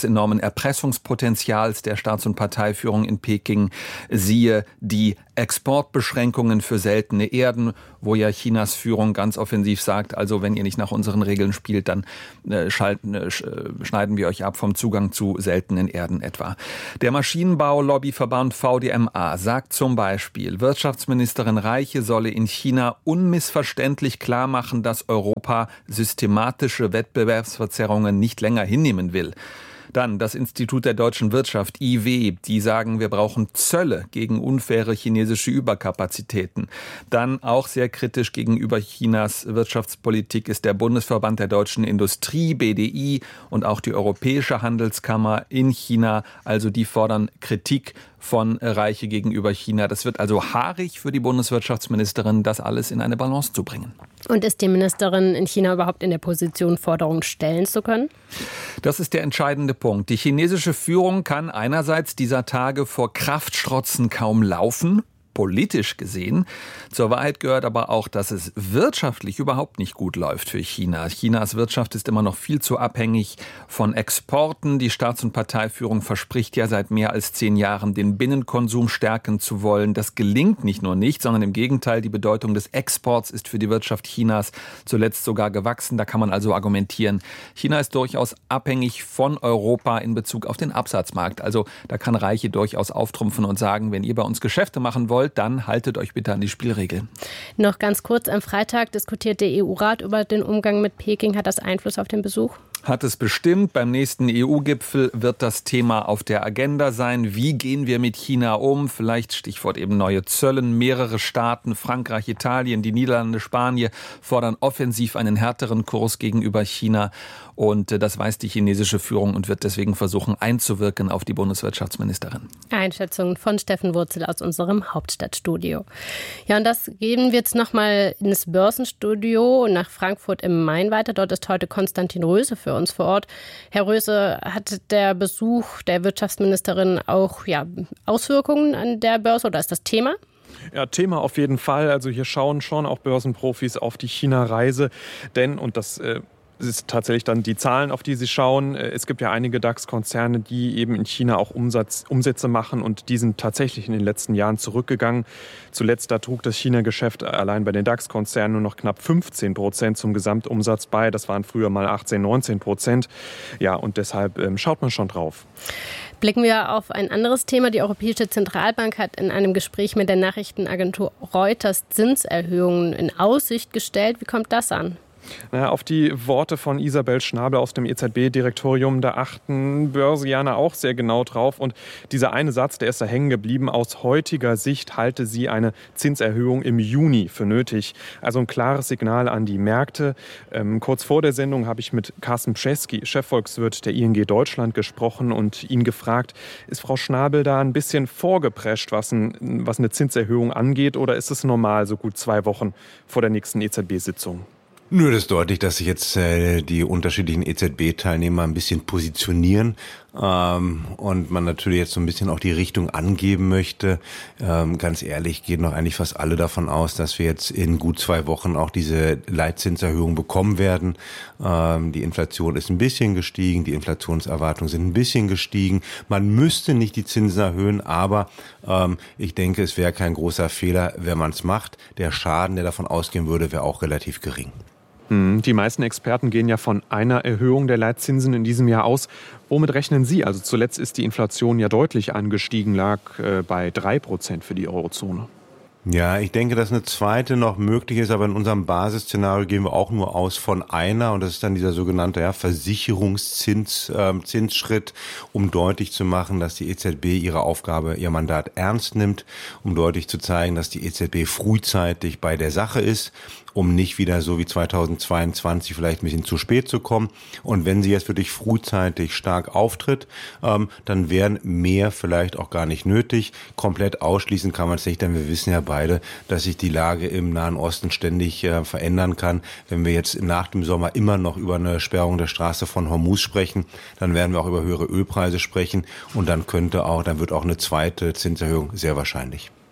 des enormen Erpressungspotenzials der Staats- und Parteiführung in Peking. Siehe die Exportbeschränkungen für seltene Erden, wo ja Chinas Führung ganz offensiv sagt, also wenn ihr nicht nach unseren Regeln spielt, dann äh, schalten, äh, schneiden wir euch ab vom Zugang zu seltenen Erden etwa. Der Maschinenbau-Lobbyverband V D M A sagt zum Beispiel, Wirtschaftsministerin Reiche solle in China unmissverständlich klar machen, dass Europa systematische Wettbewerbsverzerrungen nicht länger hinnehmen will. Dann das Institut der deutschen Wirtschaft, I W, die sagen, wir brauchen Zölle gegen unfaire chinesische Überkapazitäten. Dann auch sehr kritisch gegenüber Chinas Wirtschaftspolitik ist der Bundesverband der deutschen Industrie, B D I, und auch die Europäische Handelskammer in China. Also die fordern Kritik von Reiche gegenüber China. Das wird also haarig für die Bundeswirtschaftsministerin, das alles in eine Balance zu bringen. Und ist die Ministerin in China überhaupt in der Position, Forderungen stellen zu können? Das ist der entscheidende Punkt. Die chinesische Führung kann einerseits dieser Tage vor Kraftstrotzen kaum laufen, politisch gesehen. Zur Wahrheit gehört aber auch, dass es wirtschaftlich überhaupt nicht gut läuft für China. Chinas Wirtschaft ist immer noch viel zu abhängig von Exporten. Die Staats- und Parteiführung verspricht ja seit mehr als zehn Jahren, den Binnenkonsum stärken zu wollen. Das gelingt nicht nur nicht, sondern im Gegenteil, die Bedeutung des Exports ist für die Wirtschaft Chinas zuletzt sogar gewachsen. Da kann man also argumentieren, China ist durchaus abhängig von Europa in Bezug auf den Absatzmarkt. Also da kann Reiche durchaus auftrumpfen und sagen, wenn ihr bei uns Geschäfte machen wollt, dann haltet euch bitte an die Spielregeln. Noch ganz kurz, am Freitag diskutiert der E U-Rat über den Umgang mit Peking. Hat das Einfluss auf den Besuch? Hat es bestimmt. Beim nächsten E U-Gipfel wird das Thema auf der Agenda sein. Wie gehen wir mit China um? Vielleicht Stichwort eben neue Zöllen. Mehrere Staaten, Frankreich, Italien, die Niederlande, Spanien, fordern offensiv einen härteren Kurs gegenüber China. Und das weiß die chinesische Führung und wird deswegen versuchen einzuwirken auf die Bundeswirtschaftsministerin. Einschätzungen von Steffen Wurzel aus unserem Hauptstadtstudio. Ja, und das geben wir jetzt nochmal ins Börsenstudio nach Frankfurt im Main weiter. Dort ist heute Konstantin Röse für uns vor Ort. Herr Röse, hat der Besuch der Wirtschaftsministerin auch ja, Auswirkungen an der Börse oder ist das Thema? Ja, Thema auf jeden Fall. Also hier schauen schon auch Börsenprofis auf die China-Reise. Denn, und das äh, ist tatsächlich dann die Zahlen, auf die sie schauen. Es gibt ja einige DAX-Konzerne, die eben in China auch Umsatz, Umsätze machen und die sind tatsächlich in den letzten Jahren zurückgegangen. Zuletzt da trug das China-Geschäft allein bei den DAX-Konzernen nur noch knapp fünfzehn Prozent zum Gesamtumsatz bei. Das waren früher mal achtzehn, neunzehn Prozent. Ja, und deshalb ähm, schaut man schon drauf. Blicken wir auf ein anderes Thema. Die Europäische Zentralbank hat in einem Gespräch mit der Nachrichtenagentur Reuters Zinserhöhungen in Aussicht gestellt. Wie kommt das an? Na, auf die Worte von Isabel Schnabel aus dem E Z B-Direktorium, da achten Börsianer auch sehr genau drauf. Und dieser eine Satz, der ist da hängen geblieben. Aus heutiger Sicht halte sie eine Zinserhöhung im Juni für nötig. Also ein klares Signal an die Märkte. Ähm, kurz vor der Sendung habe ich mit Carsten Pschesky, Chefvolkswirt der I N G Deutschland, gesprochen und ihn gefragt, ist Frau Schnabel da ein bisschen vorgeprescht, was, ein, was eine Zinserhöhung angeht? Oder ist es normal, so gut zwei Wochen vor der nächsten E Z B-Sitzung? Nö, das ist deutlich, dass sich jetzt äh, die unterschiedlichen E Z B-Teilnehmer ein bisschen positionieren ähm, und man natürlich jetzt so ein bisschen auch die Richtung angeben möchte. Ähm, ganz ehrlich, gehen doch eigentlich fast alle davon aus, dass wir jetzt in gut zwei Wochen auch diese Leitzinserhöhung bekommen werden. Ähm, die Inflation ist ein bisschen gestiegen, die Inflationserwartungen sind ein bisschen gestiegen. Man müsste nicht die Zinsen erhöhen, aber ähm, ich denke, es wäre kein großer Fehler, wenn man es macht. Der Schaden, der davon ausgehen würde, wäre auch relativ gering. Die meisten Experten gehen ja von einer Erhöhung der Leitzinsen in diesem Jahr aus. Womit rechnen Sie? Also zuletzt ist die Inflation ja deutlich angestiegen, lag äh, bei drei Prozent für die Eurozone. Ja, ich denke, dass eine zweite noch möglich ist, aber in unserem Basisszenario gehen wir auch nur aus von einer und das ist dann dieser sogenannte ja, Versicherungszins, äh, Zinsschritt, um deutlich zu machen, dass die E Z B ihre Aufgabe, ihr Mandat ernst nimmt, um deutlich zu zeigen, dass die E Z B frühzeitig bei der Sache ist, um nicht wieder so wie zweitausendzweiundzwanzig vielleicht ein bisschen zu spät zu kommen. Und wenn sie jetzt wirklich frühzeitig stark auftritt, ähm, dann wären mehr vielleicht auch gar nicht nötig. Komplett ausschließen kann man es nicht, denn wir wissen ja beide, dass sich die Lage im Nahen Osten ständig äh, verändern kann. Wenn wir jetzt nach dem Sommer immer noch über eine Sperrung der Straße von Hormuz sprechen, dann werden wir auch über höhere Ölpreise sprechen und dann könnte auch, dann wird auch eine zweite Zinserhöhung sehr wahrscheinlich.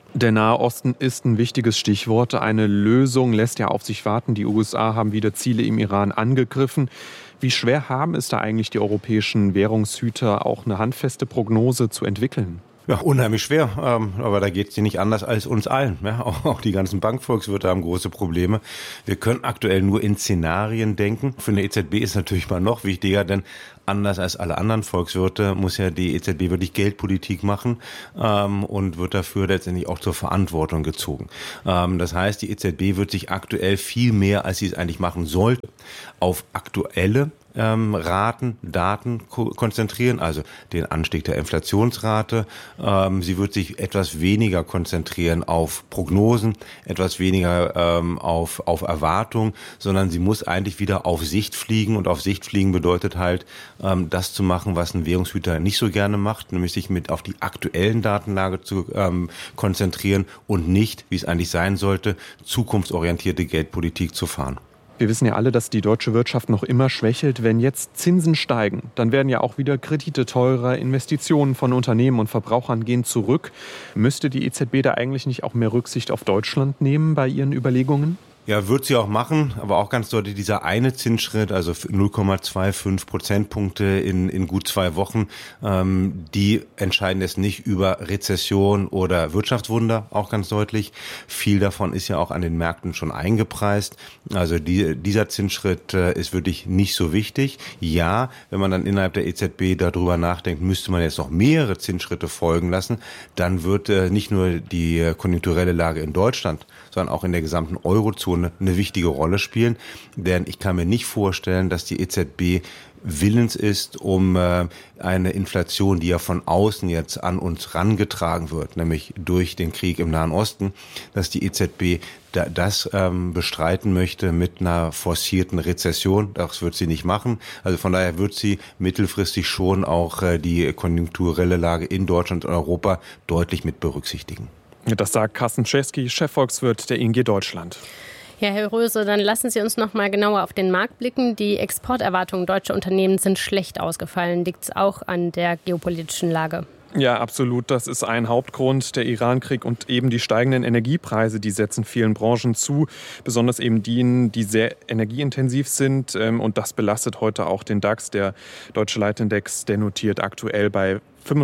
Der Nahe Osten ist ein wichtiges Stichwort. Eine Lösung lässt ja auf sich warten. Die U S A haben wieder Ziele im Iran angegriffen. Wie schwer haben es da eigentlich die europäischen Währungshüter, auch eine handfeste Prognose zu entwickeln? Ja, unheimlich schwer, ähm, aber da geht es dir nicht anders als uns allen. Ja? Auch, auch die ganzen Bankvolkswirte haben große Probleme. Wir können aktuell nur in Szenarien denken. Für eine E Z B ist natürlich mal noch wichtiger, denn anders als alle anderen Volkswirte muss ja die E Z B wirklich Geldpolitik machen ähm, und wird dafür letztendlich auch zur Verantwortung gezogen. Ähm, das heißt, die E Z B wird sich aktuell viel mehr, als sie es eigentlich machen sollte, auf aktuelle Ähm, Raten, Daten ko- konzentrieren, also den Anstieg der Inflationsrate. Ähm, sie wird sich etwas weniger konzentrieren auf Prognosen, etwas weniger ähm, auf, auf Erwartung, sondern sie muss eigentlich wieder auf Sicht fliegen. Und auf Sicht fliegen bedeutet halt, ähm, das zu machen, was ein Währungshüter nicht so gerne macht, nämlich sich mit auf die aktuellen Datenlage zu ähm, konzentrieren und nicht, wie es eigentlich sein sollte, zukunftsorientierte Geldpolitik zu fahren. Wir wissen ja alle, dass die deutsche Wirtschaft noch immer schwächelt. Wenn jetzt Zinsen steigen, dann werden ja auch wieder Kredite teurer, Investitionen von Unternehmen und Verbrauchern gehen zurück. Müsste die E Z B da eigentlich nicht auch mehr Rücksicht auf Deutschland nehmen bei ihren Überlegungen? Ja, wird sie auch machen, aber auch ganz deutlich dieser eine Zinsschritt, also null Komma fünfundzwanzig Prozentpunkte in, in gut zwei Wochen, ähm, die entscheiden jetzt nicht über Rezession oder Wirtschaftswunder, auch ganz deutlich. Viel davon ist ja auch an den Märkten schon eingepreist. Also die, dieser Zinsschritt äh, ist wirklich nicht so wichtig. Ja, wenn man dann innerhalb der E Z B darüber nachdenkt, müsste man jetzt noch mehrere Zinsschritte folgen lassen, dann wird äh, nicht nur die äh, konjunkturelle Lage in Deutschland, sondern auch in der gesamten Eurozone eine wichtige Rolle spielen. Denn ich kann mir nicht vorstellen, dass die E Z B willens ist, um äh, eine Inflation, die ja von außen jetzt an uns rangetragen wird, nämlich durch den Krieg im Nahen Osten, dass die E Z B da, das ähm, bestreiten möchte mit einer forcierten Rezession. Das wird sie nicht machen. Also von daher wird sie mittelfristig schon auch äh, die konjunkturelle Lage in Deutschland und Europa deutlich mit berücksichtigen. Das sagt Carsten Czeski, Chefvolkswirt der I N G Deutschland. Ja, Herr Röse, dann lassen Sie uns noch mal genauer auf den Markt blicken. Die Exporterwartungen deutscher Unternehmen sind schlecht ausgefallen. Liegt es auch an der geopolitischen Lage? Ja, absolut. Das ist ein Hauptgrund. Der Irankrieg und eben die steigenden Energiepreise, die setzen vielen Branchen zu. Besonders eben denen, die sehr energieintensiv sind. Und das belastet heute auch den DAX. Der Deutsche Leitindex, der notiert aktuell bei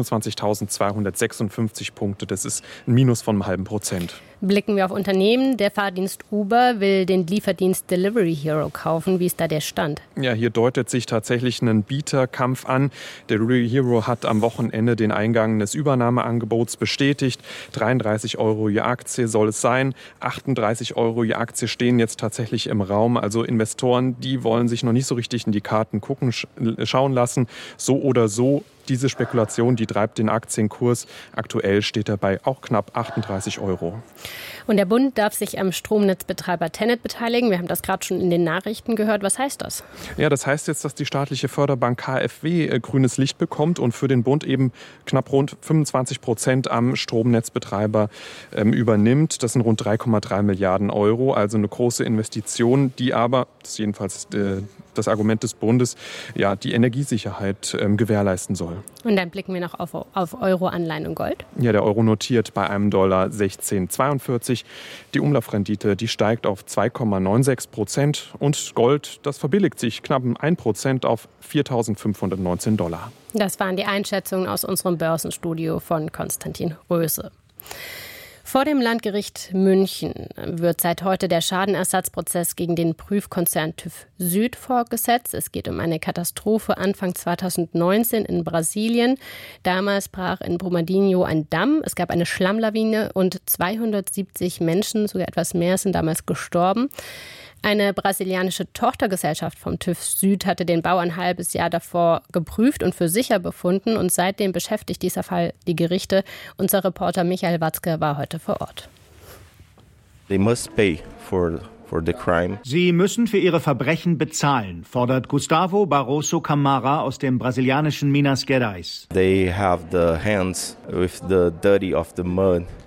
fünfundzwanzigtausendzweihundertsechsundfünfzig Punkte. Das ist ein Minus von einem halben Prozent. Blicken wir auf Unternehmen. Der Fahrdienst Uber will den Lieferdienst Delivery Hero kaufen. Wie ist da der Stand? Ja, hier deutet sich tatsächlich ein Bieterkampf an. Delivery Hero hat am Wochenende den Eingang des Übernahmeangebots bestätigt. dreiunddreißig Euro je Aktie soll es sein. achtunddreißig Euro je Aktie stehen jetzt tatsächlich im Raum. Also Investoren, die wollen sich noch nicht so richtig in die Karten gucken, schauen lassen. So oder so. Diese Spekulation, die treibt den Aktienkurs. Aktuell steht er bei auch knapp achtunddreißig Euro. Und der Bund darf sich am Stromnetzbetreiber TenneT beteiligen. Wir haben das gerade schon in den Nachrichten gehört. Was heißt das? Ja, das heißt jetzt, dass die staatliche Förderbank K f W äh, grünes Licht bekommt und für den Bund eben knapp rund fünfundzwanzig Prozent am Stromnetzbetreiber ähm, übernimmt. Das sind rund drei Komma drei Milliarden Euro, also eine große Investition, die aber, das ist jedenfalls äh, das Argument des Bundes, ja, die Energiesicherheit ähm, gewährleisten soll. Und dann blicken wir noch auf, auf Euro, Anleihen und Gold. Ja, der Euro notiert bei einem Dollar sechzehn Komma zweiundvierzig. Die Umlaufrendite, die steigt auf zwei Komma sechsundneunzig Prozent. Und Gold, das verbilligt sich knapp um ein Prozent auf viertausendfünfhundertneunzehn Dollar. Das waren die Einschätzungen aus unserem Börsenstudio von Konstantin Röse. Vor dem Landgericht München wird seit heute der Schadenersatzprozess gegen den Prüfkonzern TÜV Süd fortgesetzt. Es geht um eine Katastrophe Anfang zweitausendneunzehn in Brasilien. Damals brach in Brumadinho ein Damm. Es gab eine Schlammlawine und zweihundertsiebzig Menschen, sogar etwas mehr, sind damals gestorben. Eine brasilianische Tochtergesellschaft vom TÜV Süd hatte den Bau ein halbes Jahr davor geprüft und für sicher befunden. Und seitdem beschäftigt dieser Fall die Gerichte. Unser Reporter Michael Watzke war heute vor Ort. They must pay for Sie müssen für ihre Verbrechen bezahlen, fordert Gustavo Barroso Camara aus dem brasilianischen Minas Gerais. They have the hands with the dirty of the mud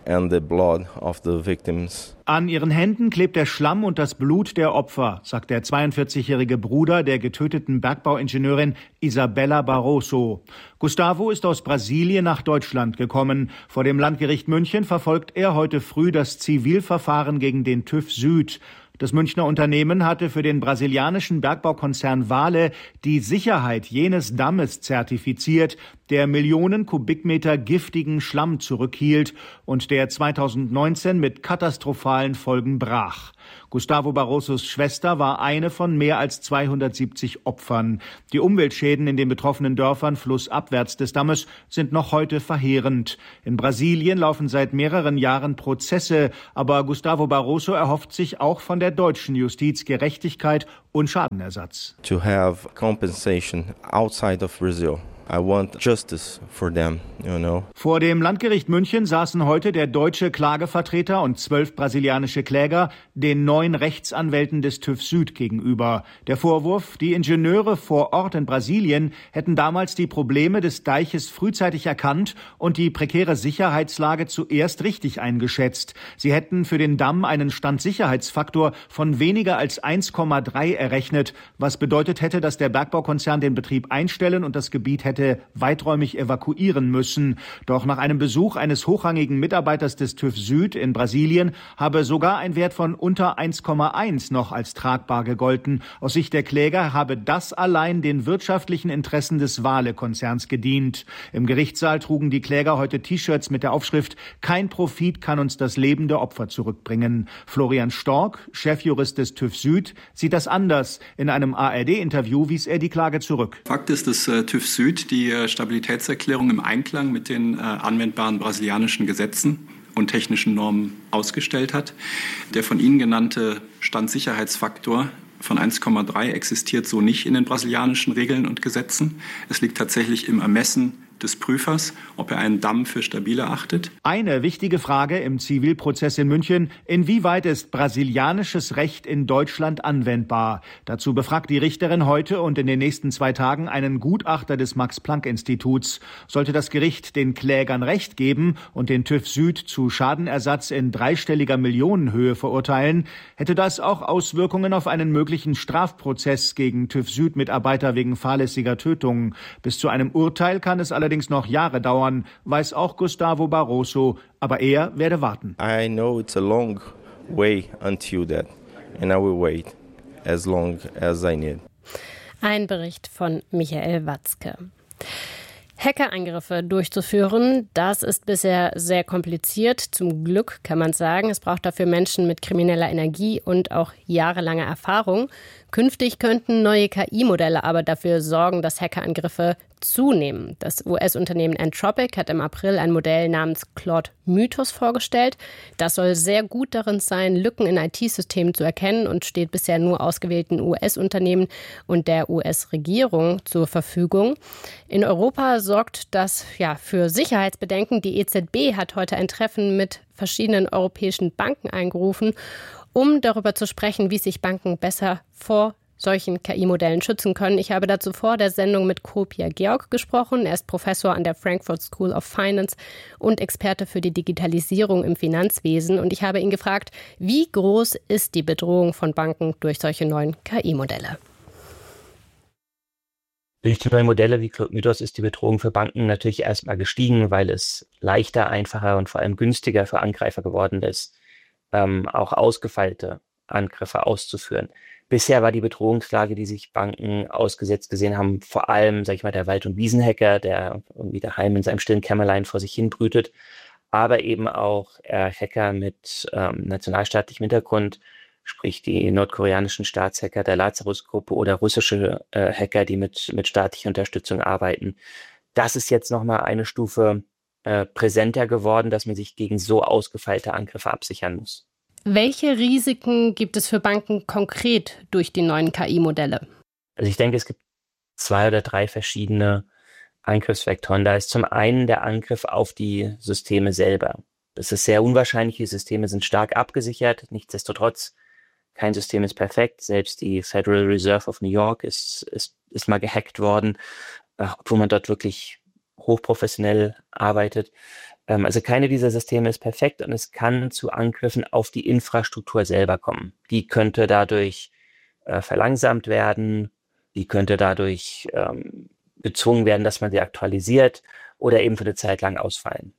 and the blood of the victims. An ihren Händen klebt der Schlamm und das Blut der Opfer, sagt der zweiundvierzigjährige Bruder der getöteten Bergbauingenieurin Isabella Barroso. Gustavo ist aus Brasilien nach Deutschland gekommen. Vor dem Landgericht München verfolgt er heute früh das Zivilverfahren gegen den TÜV Süd. Das Münchner Unternehmen hatte für den brasilianischen Bergbaukonzern Vale die Sicherheit jenes Dammes zertifiziert, der Millionen Kubikmeter giftigen Schlamm zurückhielt und der zweitausendneunzehn mit katastrophalen Folgen brach. Gustavo Barrosos Schwester war eine von mehr als zweihundertsiebzig Opfern. Die Umweltschäden in den betroffenen Dörfern flussabwärts des Dammes sind noch heute verheerend. In Brasilien laufen seit mehreren Jahren Prozesse, aber Gustavo Barroso erhofft sich auch von der deutschen Justiz Gerechtigkeit und Schadenersatz. To have compensation outside of Brazil. I want justice for them, you know. Vor dem Landgericht München saßen heute der deutsche Klagevertreter und zwölf brasilianische Kläger den neun Rechtsanwälten des TÜV Süd gegenüber. Der Vorwurf, die Ingenieure vor Ort in Brasilien hätten damals die Probleme des Deiches frühzeitig erkannt und die prekäre Sicherheitslage zuerst richtig eingeschätzt. Sie hätten für den Damm einen Standsicherheitsfaktor von weniger als eins Komma drei errechnet, was bedeutet hätte, dass der Bergbaukonzern den Betrieb einstellen und das Gebiet hätte weiträumig evakuieren müssen. Doch nach einem Besuch eines hochrangigen Mitarbeiters des TÜV Süd in Brasilien habe sogar ein Wert von unter eins Komma eins noch als tragbar gegolten. Aus Sicht der Kläger habe das allein den wirtschaftlichen Interessen des Vale-Konzerns gedient. Im Gerichtssaal trugen die Kläger heute T-Shirts mit der Aufschrift „Kein Profit kann uns das Leben der Opfer zurückbringen“. Florian Stork, Chefjurist des TÜV Süd, sieht das anders. In einem A R D-Interview wies er die Klage zurück. Fakt ist, dass äh, TÜV Süd die Stabilitätserklärung im Einklang mit den äh, anwendbaren brasilianischen Gesetzen und technischen Normen ausgestellt hat. Der von Ihnen genannte Standsicherheitsfaktor von eins Komma drei existiert so nicht in den brasilianischen Regeln und Gesetzen. Es liegt tatsächlich im Ermessen des Prüfers, ob er einen Damm für stabil erachtet. Eine wichtige Frage im Zivilprozess in München: Inwieweit ist brasilianisches Recht in Deutschland anwendbar? Dazu befragt die Richterin heute und in den nächsten zwei Tagen einen Gutachter des Max-Planck-Instituts. Sollte das Gericht den Klägern Recht geben und den TÜV Süd zu Schadenersatz in dreistelliger Millionenhöhe verurteilen, hätte das auch Auswirkungen auf einen möglichen Strafprozess gegen TÜV Süd-Mitarbeiter wegen fahrlässiger Tötung. Bis zu einem Urteil kann es allerdings allerdings noch Jahre dauern, weiß auch Gustavo Barroso, aber er werde warten. I know it's a long way until that, and I will wait as long as I need. Ein Bericht von Michael Watzke. Hackerangriffe durchzuführen, das ist bisher sehr kompliziert. Zum Glück kann man sagen, es braucht dafür Menschen mit krimineller Energie und auch jahrelange Erfahrung. Künftig könnten neue K I-Modelle aber dafür sorgen, dass Hackerangriffe zunehmen. Das U S-Unternehmen Anthropic hat im April ein Modell namens Claude Mythos vorgestellt. Das soll sehr gut darin sein, Lücken in I T-Systemen zu erkennen und steht bisher nur ausgewählten U S-Unternehmen und der U S-Regierung zur Verfügung. In Europa sorgt das ja für Sicherheitsbedenken. Die E Z B hat heute ein Treffen mit verschiedenen europäischen Banken eingerufen, um darüber zu sprechen, wie sich Banken besser vor solchen K I-Modellen schützen können. Ich habe dazu vor der Sendung mit Kopia Georg gesprochen. Er ist Professor an der Frankfurt School of Finance und Experte für die Digitalisierung im Finanzwesen. Und ich habe ihn gefragt, wie groß ist die Bedrohung von Banken durch solche neuen K I-Modelle? Durch die neuen Modelle wie Claude Mythos ist die Bedrohung für Banken natürlich erstmal gestiegen, weil es leichter, einfacher und vor allem günstiger für Angreifer geworden ist, ähm, auch ausgefeilte Angriffe auszuführen. Bisher war die Bedrohungslage, die sich Banken ausgesetzt gesehen haben, vor allem, sag ich mal, der Wald- und Wiesenhacker, der irgendwie daheim in seinem stillen Kämmerlein vor sich hin brütet, aber eben auch äh, Hacker mit ähm, nationalstaatlichem Hintergrund, sprich die nordkoreanischen Staatshacker der Lazarus-Gruppe oder russische äh, Hacker, die mit, mit staatlicher Unterstützung arbeiten. Das ist jetzt nochmal eine Stufe äh, präsenter geworden, dass man sich gegen so ausgefeilte Angriffe absichern muss. Welche Risiken gibt es für Banken konkret durch die neuen K I-Modelle? Also ich denke, es gibt zwei oder drei verschiedene Angriffsvektoren. Da ist zum einen der Angriff auf die Systeme selber. Das ist sehr unwahrscheinlich, die Systeme sind stark abgesichert. Nichtsdestotrotz, kein System ist perfekt. Selbst die Federal Reserve of New York ist, ist, ist mal gehackt worden, obwohl man dort wirklich hochprofessionell arbeitet. Ähm, also keine dieser Systeme ist perfekt und es kann zu Angriffen auf die Infrastruktur selber kommen. Die könnte dadurch äh, verlangsamt werden, die könnte dadurch ähm, gezwungen werden, dass man sie aktualisiert oder eben für eine Zeit lang ausfallen.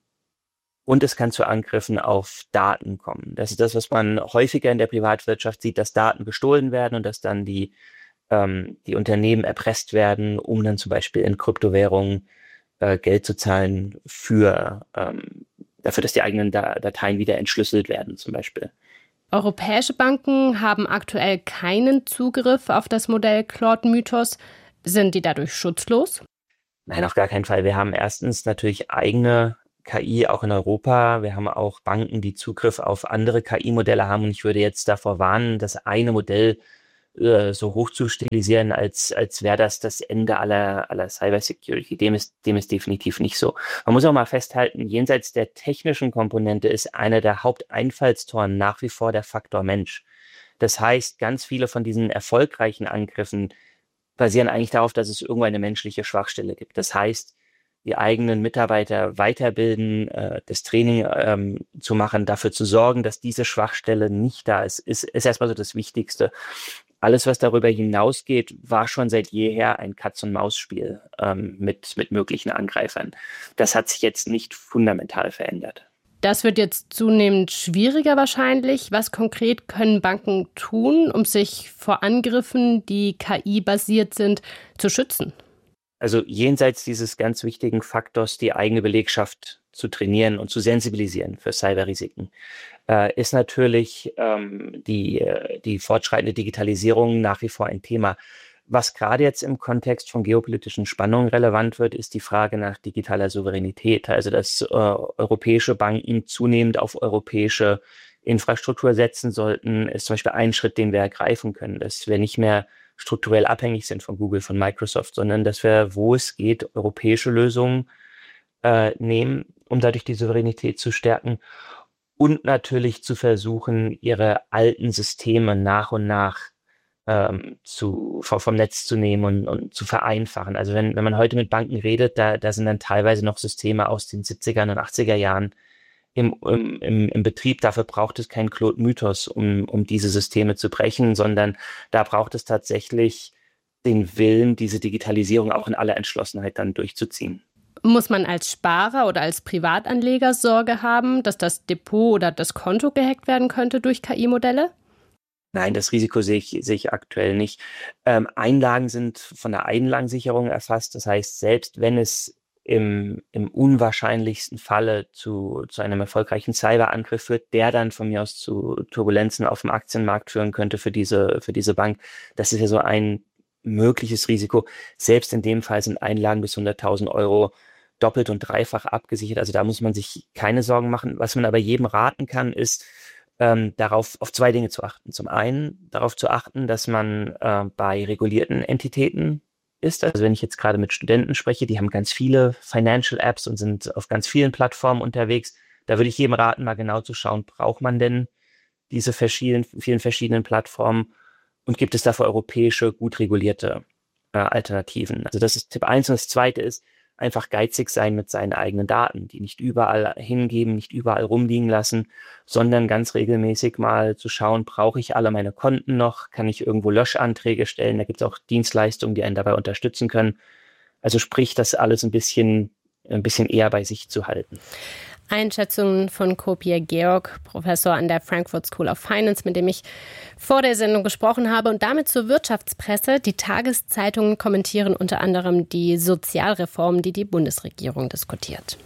Und es kann zu Angriffen auf Daten kommen. Das ist das, was man häufiger in der Privatwirtschaft sieht, dass Daten gestohlen werden und dass dann die, ähm, die Unternehmen erpresst werden, um dann zum Beispiel in Kryptowährungen äh, Geld zu zahlen für, ähm, dafür, dass die eigenen Da- Dateien wieder entschlüsselt werden zum Beispiel. Europäische Banken haben aktuell keinen Zugriff auf das Modell Claude Mythos. Sind die dadurch schutzlos? Nein, auf gar keinen Fall. Wir haben erstens natürlich eigene K I auch in Europa. Wir haben auch Banken, die Zugriff auf andere K I-Modelle haben. Und ich würde jetzt davor warnen, das eine Modell äh, so hoch zu stilisieren, als, als wäre das das Ende aller, aller Cybersecurity. Dem ist, dem ist definitiv nicht so. Man muss auch mal festhalten, jenseits der technischen Komponente ist einer der Haupteinfallstoren nach wie vor der Faktor Mensch. Das heißt, ganz viele von diesen erfolgreichen Angriffen basieren eigentlich darauf, dass es irgendwo eine menschliche Schwachstelle gibt. Das heißt, die eigenen Mitarbeiter weiterbilden, äh, das Training ähm, zu machen, dafür zu sorgen, dass diese Schwachstelle nicht da ist, ist, ist erstmal so das Wichtigste. Alles, was darüber hinausgeht, war schon seit jeher ein Katz-und-Maus-Spiel ähm, mit, mit möglichen Angreifern. Das hat sich jetzt nicht fundamental verändert. Das wird jetzt zunehmend schwieriger wahrscheinlich. Was konkret können Banken tun, um sich vor Angriffen, die K I-basiert sind, zu schützen? Also jenseits dieses ganz wichtigen Faktors, die eigene Belegschaft zu trainieren und zu sensibilisieren für Cyberrisiken, äh, ist natürlich ähm, die, die fortschreitende Digitalisierung nach wie vor ein Thema. Was gerade jetzt im Kontext von geopolitischen Spannungen relevant wird, ist die Frage nach digitaler Souveränität. Also dass äh, europäische Banken zunehmend auf europäische Infrastruktur setzen sollten, ist zum Beispiel ein Schritt, den wir ergreifen können, dass wir nicht mehr strukturell abhängig sind von Google, von Microsoft, sondern dass wir, wo es geht, europäische Lösungen äh, nehmen, um dadurch die Souveränität zu stärken und natürlich zu versuchen, ihre alten Systeme nach und nach ähm, zu, vom Netz zu nehmen und, und zu vereinfachen. Also wenn, wenn man heute mit Banken redet, da, da sind dann teilweise noch Systeme aus den siebziger und achtziger Jahren Im, im, im Betrieb. Dafür braucht es keinen Claude Mythos, um, um diese Systeme zu brechen, sondern da braucht es tatsächlich den Willen, diese Digitalisierung auch in aller Entschlossenheit dann durchzuziehen. Muss man als Sparer oder als Privatanleger Sorge haben, dass das Depot oder das Konto gehackt werden könnte durch K I-Modelle? Nein, das Risiko sehe ich, sehe ich aktuell nicht. Ähm, Einlagen sind von der Einlagensicherung erfasst. Das heißt, selbst wenn es Im, im unwahrscheinlichsten Falle zu, zu einem erfolgreichen Cyberangriff führt, der dann von mir aus zu Turbulenzen auf dem Aktienmarkt führen könnte für diese, für diese Bank. Das ist ja so ein mögliches Risiko. Selbst in dem Fall sind Einlagen bis hunderttausend Euro doppelt und dreifach abgesichert. Also da muss man sich keine Sorgen machen. Was man aber jedem raten kann, ist, ähm, darauf auf zwei Dinge zu achten. Zum einen darauf zu achten, dass man äh, bei regulierten Entitäten ist. Also wenn ich jetzt gerade mit Studenten spreche, die haben ganz viele Financial Apps und sind auf ganz vielen Plattformen unterwegs. Da würde ich jedem raten, mal genau zu schauen, braucht man denn diese verschiedenen, vielen verschiedenen Plattformen und gibt es dafür europäische, gut regulierte äh, Alternativen? Also das ist Tipp eins. Und das zweite ist, einfach geizig sein mit seinen eigenen Daten, die nicht überall hingeben, nicht überall rumliegen lassen, sondern ganz regelmäßig mal zu schauen, brauche ich alle meine Konten noch, kann ich irgendwo Löschanträge stellen, da gibt es auch Dienstleistungen, die einen dabei unterstützen können. Also sprich, das alles ein bisschen, ein bisschen eher bei sich zu halten. Einschätzungen von Kopje Georg, Professor an der Frankfurt School of Finance, mit dem ich vor der Sendung gesprochen habe. Und damit zur Wirtschaftspresse. Die Tageszeitungen kommentieren unter anderem die Sozialreformen, die die Bundesregierung diskutiert.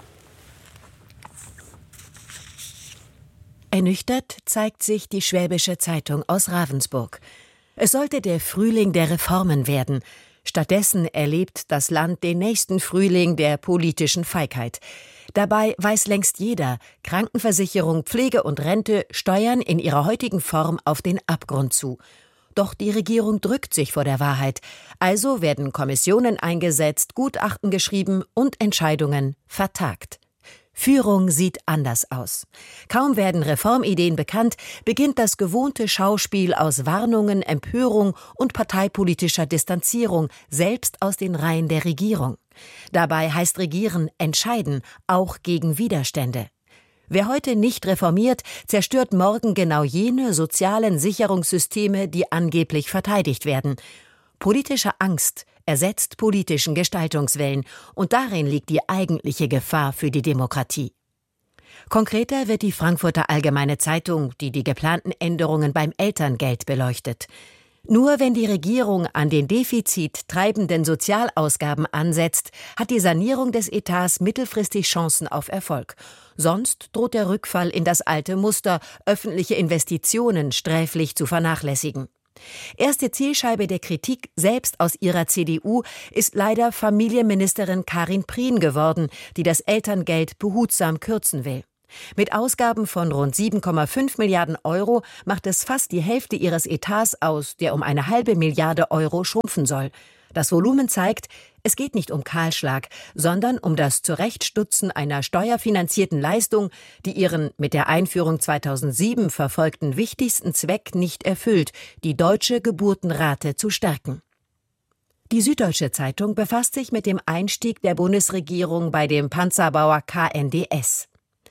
Ernüchtert zeigt sich die Schwäbische Zeitung aus Ravensburg. Es sollte der Frühling der Reformen werden. Stattdessen erlebt das Land den nächsten Frühling der politischen Feigheit. Dabei weiß längst jeder, Krankenversicherung, Pflege und Rente steuern in ihrer heutigen Form auf den Abgrund zu. Doch die Regierung drückt sich vor der Wahrheit. Also werden Kommissionen eingesetzt, Gutachten geschrieben und Entscheidungen vertagt. Führung sieht anders aus. Kaum werden Reformideen bekannt, beginnt das gewohnte Schauspiel aus Warnungen, Empörung und parteipolitischer Distanzierung, selbst aus den Reihen der Regierung. Dabei heißt Regieren entscheiden, auch gegen Widerstände. Wer heute nicht reformiert, zerstört morgen genau jene sozialen Sicherungssysteme, die angeblich verteidigt werden. Politische Angst ersetzt politischen Gestaltungswillen, und darin liegt die eigentliche Gefahr für die Demokratie. Konkreter wird die Frankfurter Allgemeine Zeitung, die die geplanten Änderungen beim Elterngeld beleuchtet. Nur wenn die Regierung an den defizittreibenden Sozialausgaben ansetzt, hat die Sanierung des Etats mittelfristig Chancen auf Erfolg. Sonst droht der Rückfall in das alte Muster, öffentliche Investitionen sträflich zu vernachlässigen. Erste Zielscheibe der Kritik, selbst aus ihrer C D U, ist leider Familienministerin Karin Prien geworden, die das Elterngeld behutsam kürzen will. Mit Ausgaben von rund sieben Komma fünf Milliarden Euro macht es fast die Hälfte ihres Etats aus, der um eine halbe Milliarde Euro schrumpfen soll. Das Volumen zeigt, es geht nicht um Kahlschlag, sondern um das Zurechtstutzen einer steuerfinanzierten Leistung, die ihren mit der Einführung zweitausendsieben verfolgten wichtigsten Zweck nicht erfüllt, die deutsche Geburtenrate zu stärken. Die Süddeutsche Zeitung befasst sich mit dem Einstieg der Bundesregierung bei dem Panzerbauer K N D S.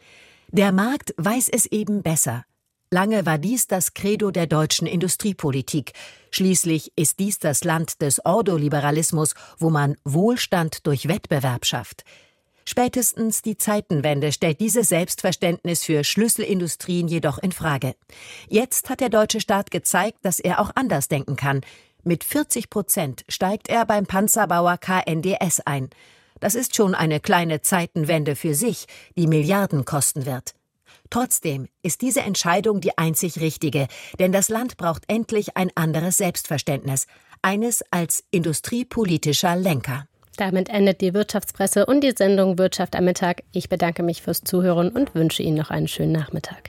Der Markt weiß es eben besser. Lange war dies das Credo der deutschen Industriepolitik. Schließlich ist dies das Land des Ordoliberalismus, wo man Wohlstand durch Wettbewerb schafft. Spätestens die Zeitenwende stellt dieses Selbstverständnis für Schlüsselindustrien jedoch in Frage. Jetzt hat der deutsche Staat gezeigt, dass er auch anders denken kann. Mit vierzig Prozent steigt er beim Panzerbauer K N D S ein. Das ist schon eine kleine Zeitenwende für sich, die Milliarden kosten wird. Trotzdem ist diese Entscheidung die einzig richtige, denn das Land braucht endlich ein anderes Selbstverständnis, eines als industriepolitischer Lenker. Damit endet die Wirtschaftspresse und die Sendung Wirtschaft am Mittag. Ich bedanke mich fürs Zuhören und wünsche Ihnen noch einen schönen Nachmittag.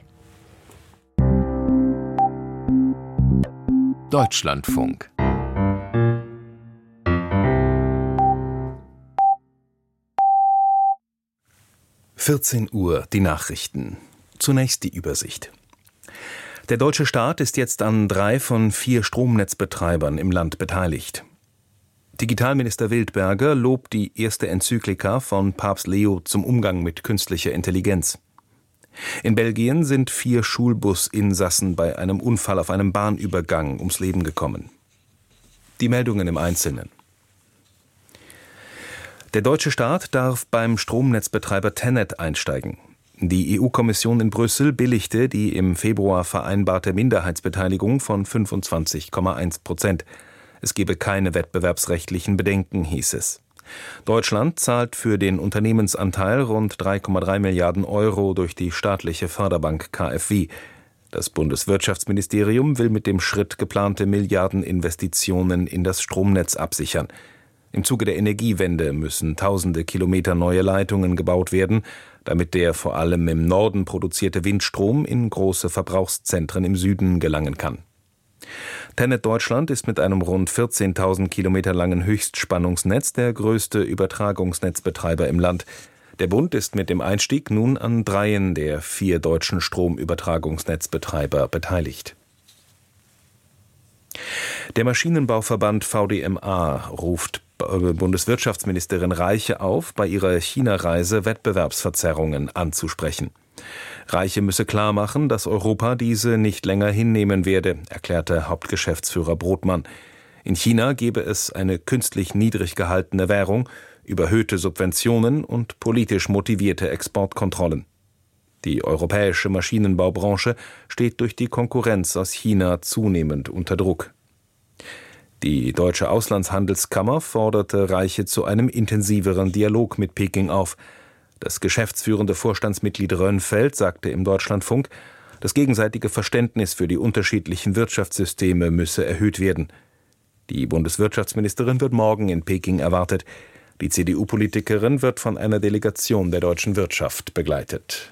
Deutschlandfunk. vierzehn Uhr, die Nachrichten. Zunächst die Übersicht. Der deutsche Staat ist jetzt an drei von vier Stromnetzbetreibern im Land beteiligt. Digitalminister Wildberger lobt die erste Enzyklika von Papst Leo zum Umgang mit künstlicher Intelligenz. In Belgien sind vier Schulbusinsassen bei einem Unfall auf einem Bahnübergang ums Leben gekommen. Die Meldungen im Einzelnen. Der deutsche Staat darf beim Stromnetzbetreiber Tennet einsteigen. Die E U-Kommission in Brüssel billigte die im Februar vereinbarte Minderheitsbeteiligung von fünfundzwanzig Komma eins Prozent. Es gebe keine wettbewerbsrechtlichen Bedenken, hieß es. Deutschland zahlt für den Unternehmensanteil rund drei Komma drei Milliarden Euro durch die staatliche Förderbank K f W. Das Bundeswirtschaftsministerium will mit dem Schritt geplante Milliardeninvestitionen in das Stromnetz absichern. Im Zuge der Energiewende müssen tausende Kilometer neue Leitungen gebaut werden, damit der vor allem im Norden produzierte Windstrom in große Verbrauchszentren im Süden gelangen kann. Tennet Deutschland ist mit einem rund vierzehntausend Kilometer langen Höchstspannungsnetz der größte Übertragungsnetzbetreiber im Land. Der Bund ist mit dem Einstieg nun an dreien der vier deutschen Stromübertragungsnetzbetreiber beteiligt. Der Maschinenbauverband V D M A ruft Bundeswirtschaftsministerin Reiche auf, bei ihrer China-Reise Wettbewerbsverzerrungen anzusprechen. Reiche müsse klarmachen, dass Europa diese nicht länger hinnehmen werde, erklärte Hauptgeschäftsführer Brodmann. In China gebe es eine künstlich niedrig gehaltene Währung, überhöhte Subventionen und politisch motivierte Exportkontrollen. Die europäische Maschinenbaubranche steht durch die Konkurrenz aus China zunehmend unter Druck. Die Deutsche Auslandshandelskammer forderte Reiche zu einem intensiveren Dialog mit Peking auf. Das geschäftsführende Vorstandsmitglied Rönnfeld sagte im Deutschlandfunk, das gegenseitige Verständnis für die unterschiedlichen Wirtschaftssysteme müsse erhöht werden. Die Bundeswirtschaftsministerin wird morgen in Peking erwartet. Die C D U-Politikerin wird von einer Delegation der deutschen Wirtschaft begleitet.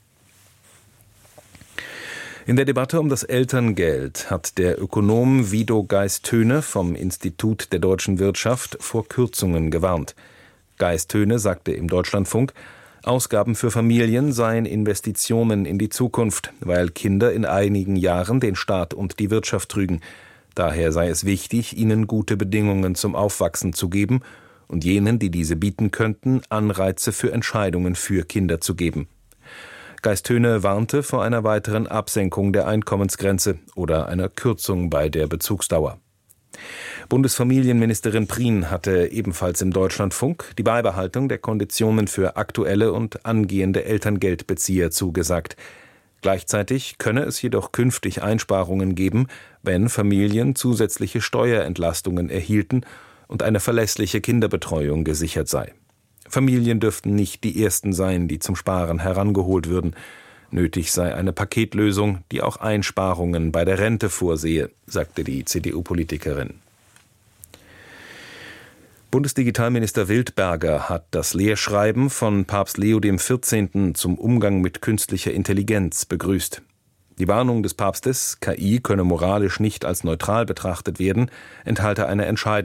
In der Debatte um das Elterngeld hat der Ökonom Wido Geist-Höhne vom Institut der deutschen Wirtschaft vor Kürzungen gewarnt. Geist-Höhne sagte im Deutschlandfunk, Ausgaben für Familien seien Investitionen in die Zukunft, weil Kinder in einigen Jahren den Staat und die Wirtschaft trügen. Daher sei es wichtig, ihnen gute Bedingungen zum Aufwachsen zu geben und jenen, die diese bieten könnten, Anreize für Entscheidungen für Kinder zu geben. Geist-Höhne warnte vor einer weiteren Absenkung der Einkommensgrenze oder einer Kürzung bei der Bezugsdauer. Bundesfamilienministerin Prien hatte ebenfalls im Deutschlandfunk die Beibehaltung der Konditionen für aktuelle und angehende Elterngeldbezieher zugesagt. Gleichzeitig könne es jedoch künftig Einsparungen geben, wenn Familien zusätzliche Steuerentlastungen erhielten und eine verlässliche Kinderbetreuung gesichert sei. Familien dürften nicht die ersten sein, die zum Sparen herangeholt würden. Nötig sei eine Paketlösung, die auch Einsparungen bei der Rente vorsehe, sagte die C D U-Politikerin. Bundesdigitalminister Wildberger hat das Lehrschreiben von Papst Leo der vierzehnte. Zum Umgang mit künstlicher Intelligenz begrüßt. Die Warnung des Papstes, K I könne moralisch nicht als neutral betrachtet werden, enthalte eine entscheidende